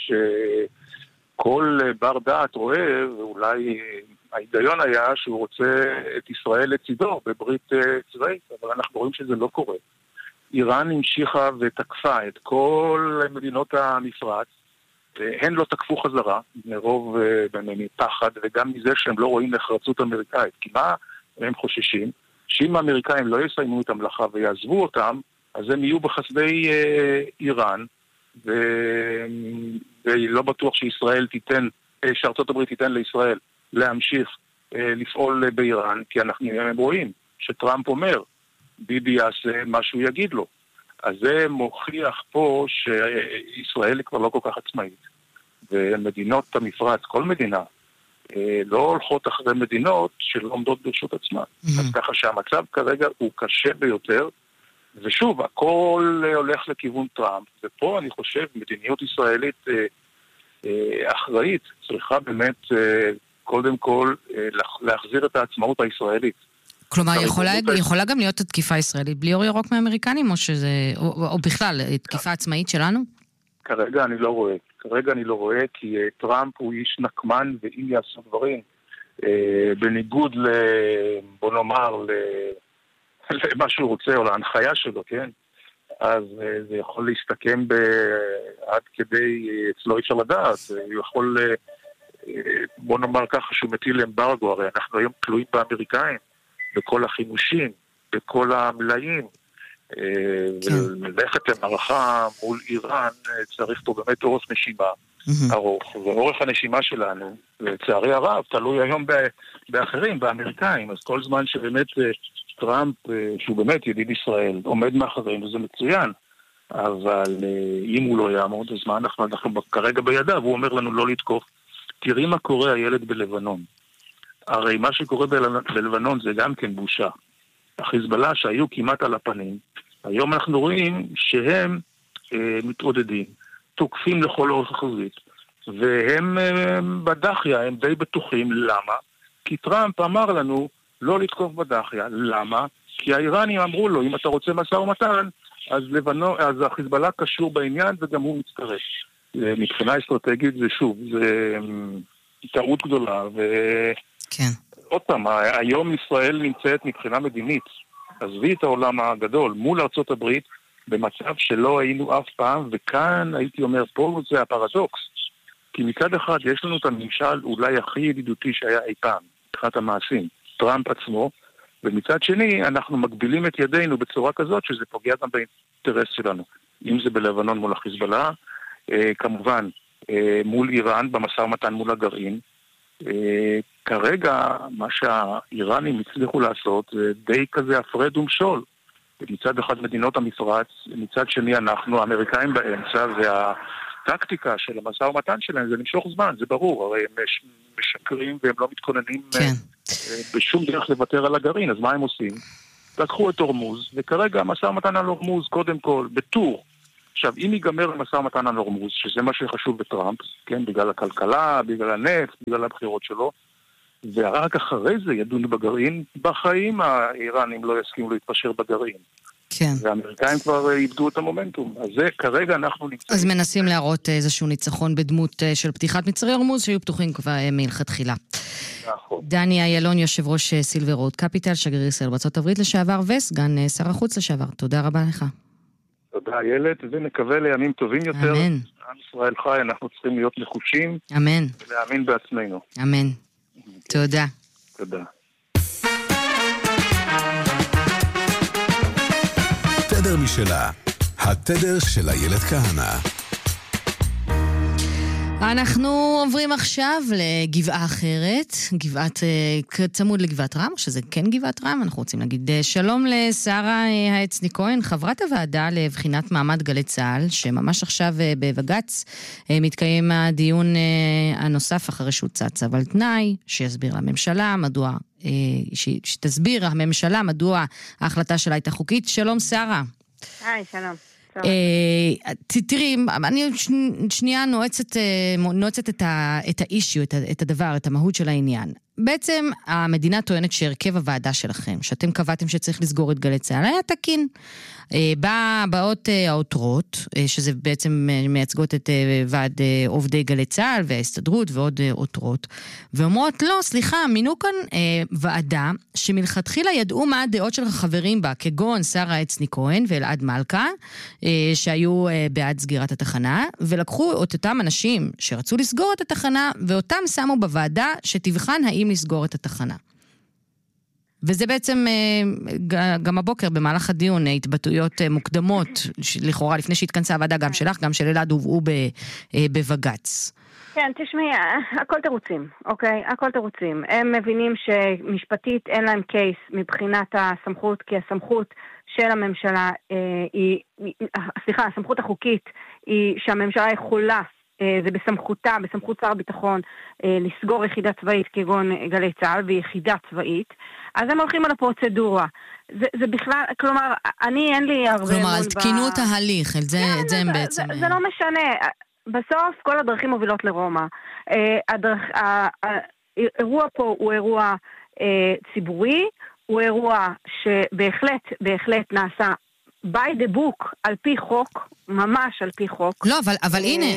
שכל בר דעת רואה, ואולי ההיגיון היה שהוא רוצה את ישראל לצידו בברית צבאית, אבל אנחנו רואים שזה לא קורה. איראן המשיכה ותקפה את כל מדינות המפרץ, הן לא תקפו חזרה, מרוב פחד, וגם מזה שהם לא רואים נחרצות אמריקאית. כי מה הם חוששים? שאם האמריקאים לא יסיימו את המלאכה ויעזבו אותם, אז הם יהיו בחסדי איראן, ולא בטוח שארצות הברית תיתן לישראל להמשיך לפעול באיראן, כי אנחנו רואים שטראמפ אומר, ביבי יעשה מה שהוא יגיד לו. אז זה מוכיח פה שישראל כבר לא כל כך עצמאית. ומדינות המפרץ, כל מדינה, לא הולכות אחרי מדינות שלא עומדות ברשות עצמה. אז ככה שהמצב כרגע הוא קשה ביותר, ושוב, הכל הולך לכיוון טראמפ, ופה אני חושב מדיניות ישראלית אחראית, צריכה באמת קודם כל להחזיר את העצמאות הישראלית. כלומר, יכולה גם להיות התקיפה ישראלית בלי אור ירוק מהאמריקנים, או בכלל, תקיפה עצמאית שלנו? כרגע אני לא רואה, כי טראמפ הוא איש נקמן, ואם יעשו דברים, בניגוד בוא נאמר, למה שהוא רוצה, או להנחיה שלו, כן? אז זה יכול להסתכם עד כדי, אצלו אפשר לדעת, הוא יכול, בוא נאמר ככה, שהוא מטיל אמברגו, הרי אנחנו היום תלויים באמריקאים, בכל החימושים, בכל המלאים, וללכת למערכה מול איראן, צריך פה באמת אורך נשימה ארוך, ואורך הנשימה שלנו, לצערי הרב, תלוי היום באחרים, באמריקאים, אז כל זמן שבאמת טראמפ, שהוא באמת ידיד ישראל, עומד מאחרים, וזה מצוין, אבל אם הוא לא יעמוד, אז מה אנחנו כרגע בידיו, הוא אומר לנו לא לתקוף. תראי מה קורה הילד בלבנון. הרי מה שקורה בלבנון זה גם כן בושה. החיזבאללה שהיו כמעט על הפנים, היום אנחנו רואים שהם מתעודדים, תוקפים לכל אורך החזית, והם בדחיה, הם די בטוחים. למה? כי טראמפ אמר לנו לא לתקוף בדחיה. למה? כי האיראנים אמרו לו, אם אתה רוצה משא ומתן, אז החיזבאללה קשור בעניין וגם הוא מצטרף. מבחינה אסטרטגית זה שוב, זה טעות גדולה, כן. עוד פעם, היום ישראל נמצאת מבחינה מדינית, עזבי את העולם הגדול, מול ארצות הברית, במצב שלא היינו אף פעם, וכאן הייתי אומר, פה זה הפרדוקס. כי מצד אחד יש לנו את הממשל אולי הכי ידידותי שהיה אי פעם, מבחינת המעשים, טראמפ עצמו, ומצד שני אנחנו מגבילים את ידינו בצורה כזאת שזה פוגע גם באינטרס שלנו. אם זה בלבנון מול החיזבאללה, כמובן מול איראן במשא ומתן מול הגרעין. כרגע מה שהאיראנים הצליחו לעשות זה די כזה הפרד ומשול. מצד אחד מדינות המפרץ, מצד שני אנחנו, האמריקאים באמצע, והטקטיקה של המשא ומתן שלהם זה למשוך זמן, זה ברור, הרי הם משקרים והם לא מתכוננים בשום דרך לוותר על הגרעין, אז מה הם עושים? לקחו את הורמוז, וכרגע המשא ומתן על הורמוז קודם כל, בטור. עכשיו, אם ייגמר המשא ומתן על הורמוז, שזה מה שחשוב בטראמפ, כן, בגלל הכלכלה, בגלל הנפט, בגלל הבחירות שלו, ורק אחרי זה ידונו בגרעין, בחיים האיראנים לא יסכימו להתפשר בגרעין. כן. והאמריקאים כבר איבדו את המומנטום. אז זה כרגע אנחנו נמצאים. אז מנסים להראות איזשהו ניצחון בדמות של פתיחת מצרי הורמוז, שהיו פתוחים כבר מלכתחילה. נכון. דני איילון, יושב ראש סילבר רוד קפיטל, שגריר ישראל בארצות הברית לשעבר, וסגן שר החוץ לשעבר. תודה רבה לך. תודה איילת, ונקווה לימים טובים יותר. אמן. עם ישראל חי, אנחנו צריכים להיות נחושים. אמן. ולהאמין בעצמנו. אמן. תודה. תודה. תדר משלה, התדר של איילת כהנא. אנחנו עוברים עכשיו לגבעה אחרת, צמוד לגבעת רם, או שזה כן גבעת רם, אנחנו רוצים להגיד שלום לשרה העצני כהן, חברת הוועדה לבחינת מעמד גלי צה"ל, שממש עכשיו בבג"ץ מתקיים הדיון הנוסף אחרי שהוא צץ על תנאי, שיסביר לממשלה מדוע, שתסביר הממשלה מדוע ההחלטה שלה הייתה חוקית. שלום שרה. היי, שלום. תראי, אני שנייה נועצת את האישיו, את הדבר, את המהות של העניין. בעצם המדינה טוענת שהרכב הוועדה שלכם, שאתם קבעתם שצריך לסגור את גלי צה"ל, היה תקין. באות העותרות, שזה בעצם מייצגות את ועד עובדי גלי צה"ל וההסתדרות ועוד עותרות, ואומרות, לא, סליחה, מינו כאן ועדה שמלכתחילה ידעו מה הדעות של החברים בה, כגון שרה העצני כהן ואלעד מלכה, שהיו בעד סגירת התחנה, ולקחו את אותם אנשים שרצו לסגור את התחנה, ואותם שמו בוועדה שתבחן האם לסגור את התחנה. וזה בעצם גם הבוקר במהלך הדיון התבטאויות מוקדמות, לכאורה לפני שהתכנסה הוועדה גם שלך, גם של אלעד הובאו בבג"ץ. כן, תשמעי, הכל תירוצים, אוקיי? הכל תירוצים. הם מבינים שמשפטית אין להם קייס מבחינת הסמכות, כי הסמכות של הממשלה היא, הסמכות החוקית היא שהממשלה יכולה, זה בסמכותה, בסמכות שר הביטחון, לסגור יחידה צבאית כגון גלי צה"ל ויחידה צבאית, אז הם הולכים על הפרוצדורה. זה בכלל, כלומר, אין לי הרבה... כלומר, על תקינות ההליך, את זה הם בעצם... זה לא משנה. בסוף כל הדרכים מובילות לרומא. האירוע פה הוא אירוע ציבורי, הוא אירוע שבהחלט נעשה by the book, על פי חוק, ממש על פי חוק. לא, אבל הנה...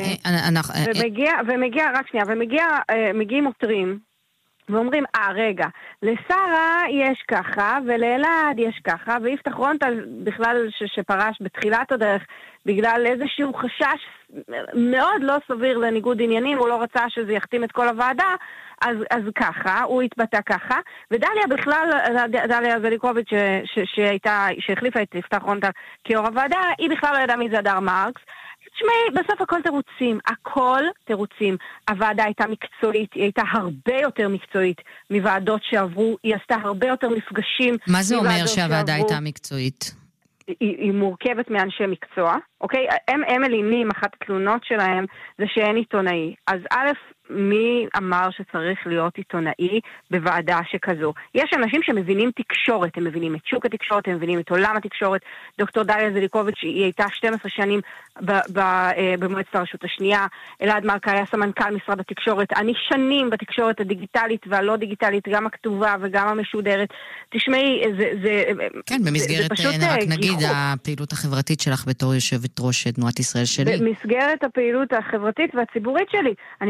ומגיעים עותרים, ואומרים, רגע, לשרה יש ככה, ולאלעד יש ככה, ויפתח רונטל בכלל שפרש בתחילת הדרך, בגלל איזשהו חשש מאוד לא סביר לניגוד עניינים, הוא לא רצה שזה יחתים את כל הוועדה, אז ככה, הוא התבטא ככה, ודליה בכלל, דליה זליקוביץ' שהחליפה את יפתח רונטל כיו"ר הוועדה, היא בכלל לא ידעה מי זה הדר מרקס. תשמעי, בסוף הכל תירוצים. הוועדה הייתה מקצועית, היא הייתה הרבה יותר מקצועית מוועדות שעברו, היא עשתה הרבה יותר מפגשים. מה זה אומר שהוועדה הייתה מקצועית? היא מורכבת מאנשי מקצוע, אוקיי? הם מלינים, אחת התלונות שלהם זה שאין עיתונאי. אז א', מי אמר שצריך להיות עיתונאי בוועדה שכזו? יש אנשים שמבינים תקשורת, הם מבינים את שוק התקשורת, הם מבינים את עולם התקשורת. דוקטור דליה זליקוביץ' היא הייתה 12 שנים במועצת הרשות השנייה, אלעד מלכה היה סמנכ"ל משרד התקשורת, אני שנים בתקשורת הדיגיטלית והלא דיגיטלית, גם הכתובה וגם המשודרת. תשמעי, זה כן, במסגרת, רק נגיד, הפעילות החברתית שלך בתור יושבת ראש תנועת ישראל שלי. במסגרת הפעילות החברתית והציבורית שלי, אני מבינה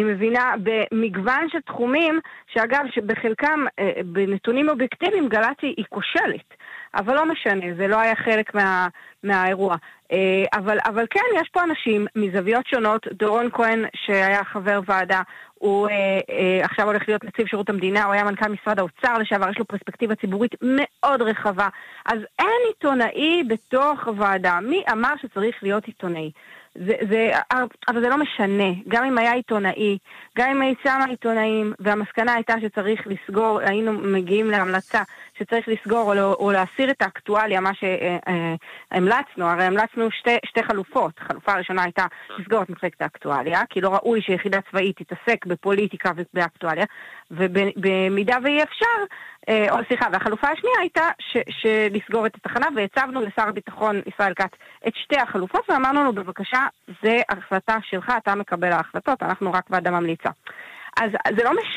במגוון של תחומים, שאגב, שבחלקם, בנתונים אובייקטיביים, גל"צ היא כושלת. אבל לא משנה, זה לא היה חלק מהאירוע. אבל כן, יש פה אנשים מזוויות שונות. דורון כהן, שהיה חבר ועדה, הוא עכשיו הולך להיות נציב שירות המדינה, הוא היה מנכ"ל משרד האוצר לשעבר, יש לו פרספקטיבה ציבורית מאוד רחבה. אז אין עיתונאי בתוך הוועדה. מי אמר שצריך להיות עיתונאי? אבל זה לא משנה, גם אם היה עיתונאי, גם אם היו שם עיתונאים, והמסקנה הייתה שצריך לסגור, היינו מגיעים להמלצה שצריך לסגור או להסיר את האקטואליה, מה שהמלצנו, הרי המלצנו שתי חלופות. החלופה הראשונה הייתה לסגור את מחלקת האקטואליה, כי לא ראוי שיחידה צבאית תתעסק בפוליטיקה ובאקטואליה, ובמידה ואי אפשר, והחלופה השנייה הייתה לסגור את התחנה, והצבנו לשר הביטחון ישראל כץ את שתי החלופות, ואמרנו לו, בבקשה, זה החלטה שלך, אתה מקבל ההחלטות, אנחנו רק ועדה ממליצה. אז זה לא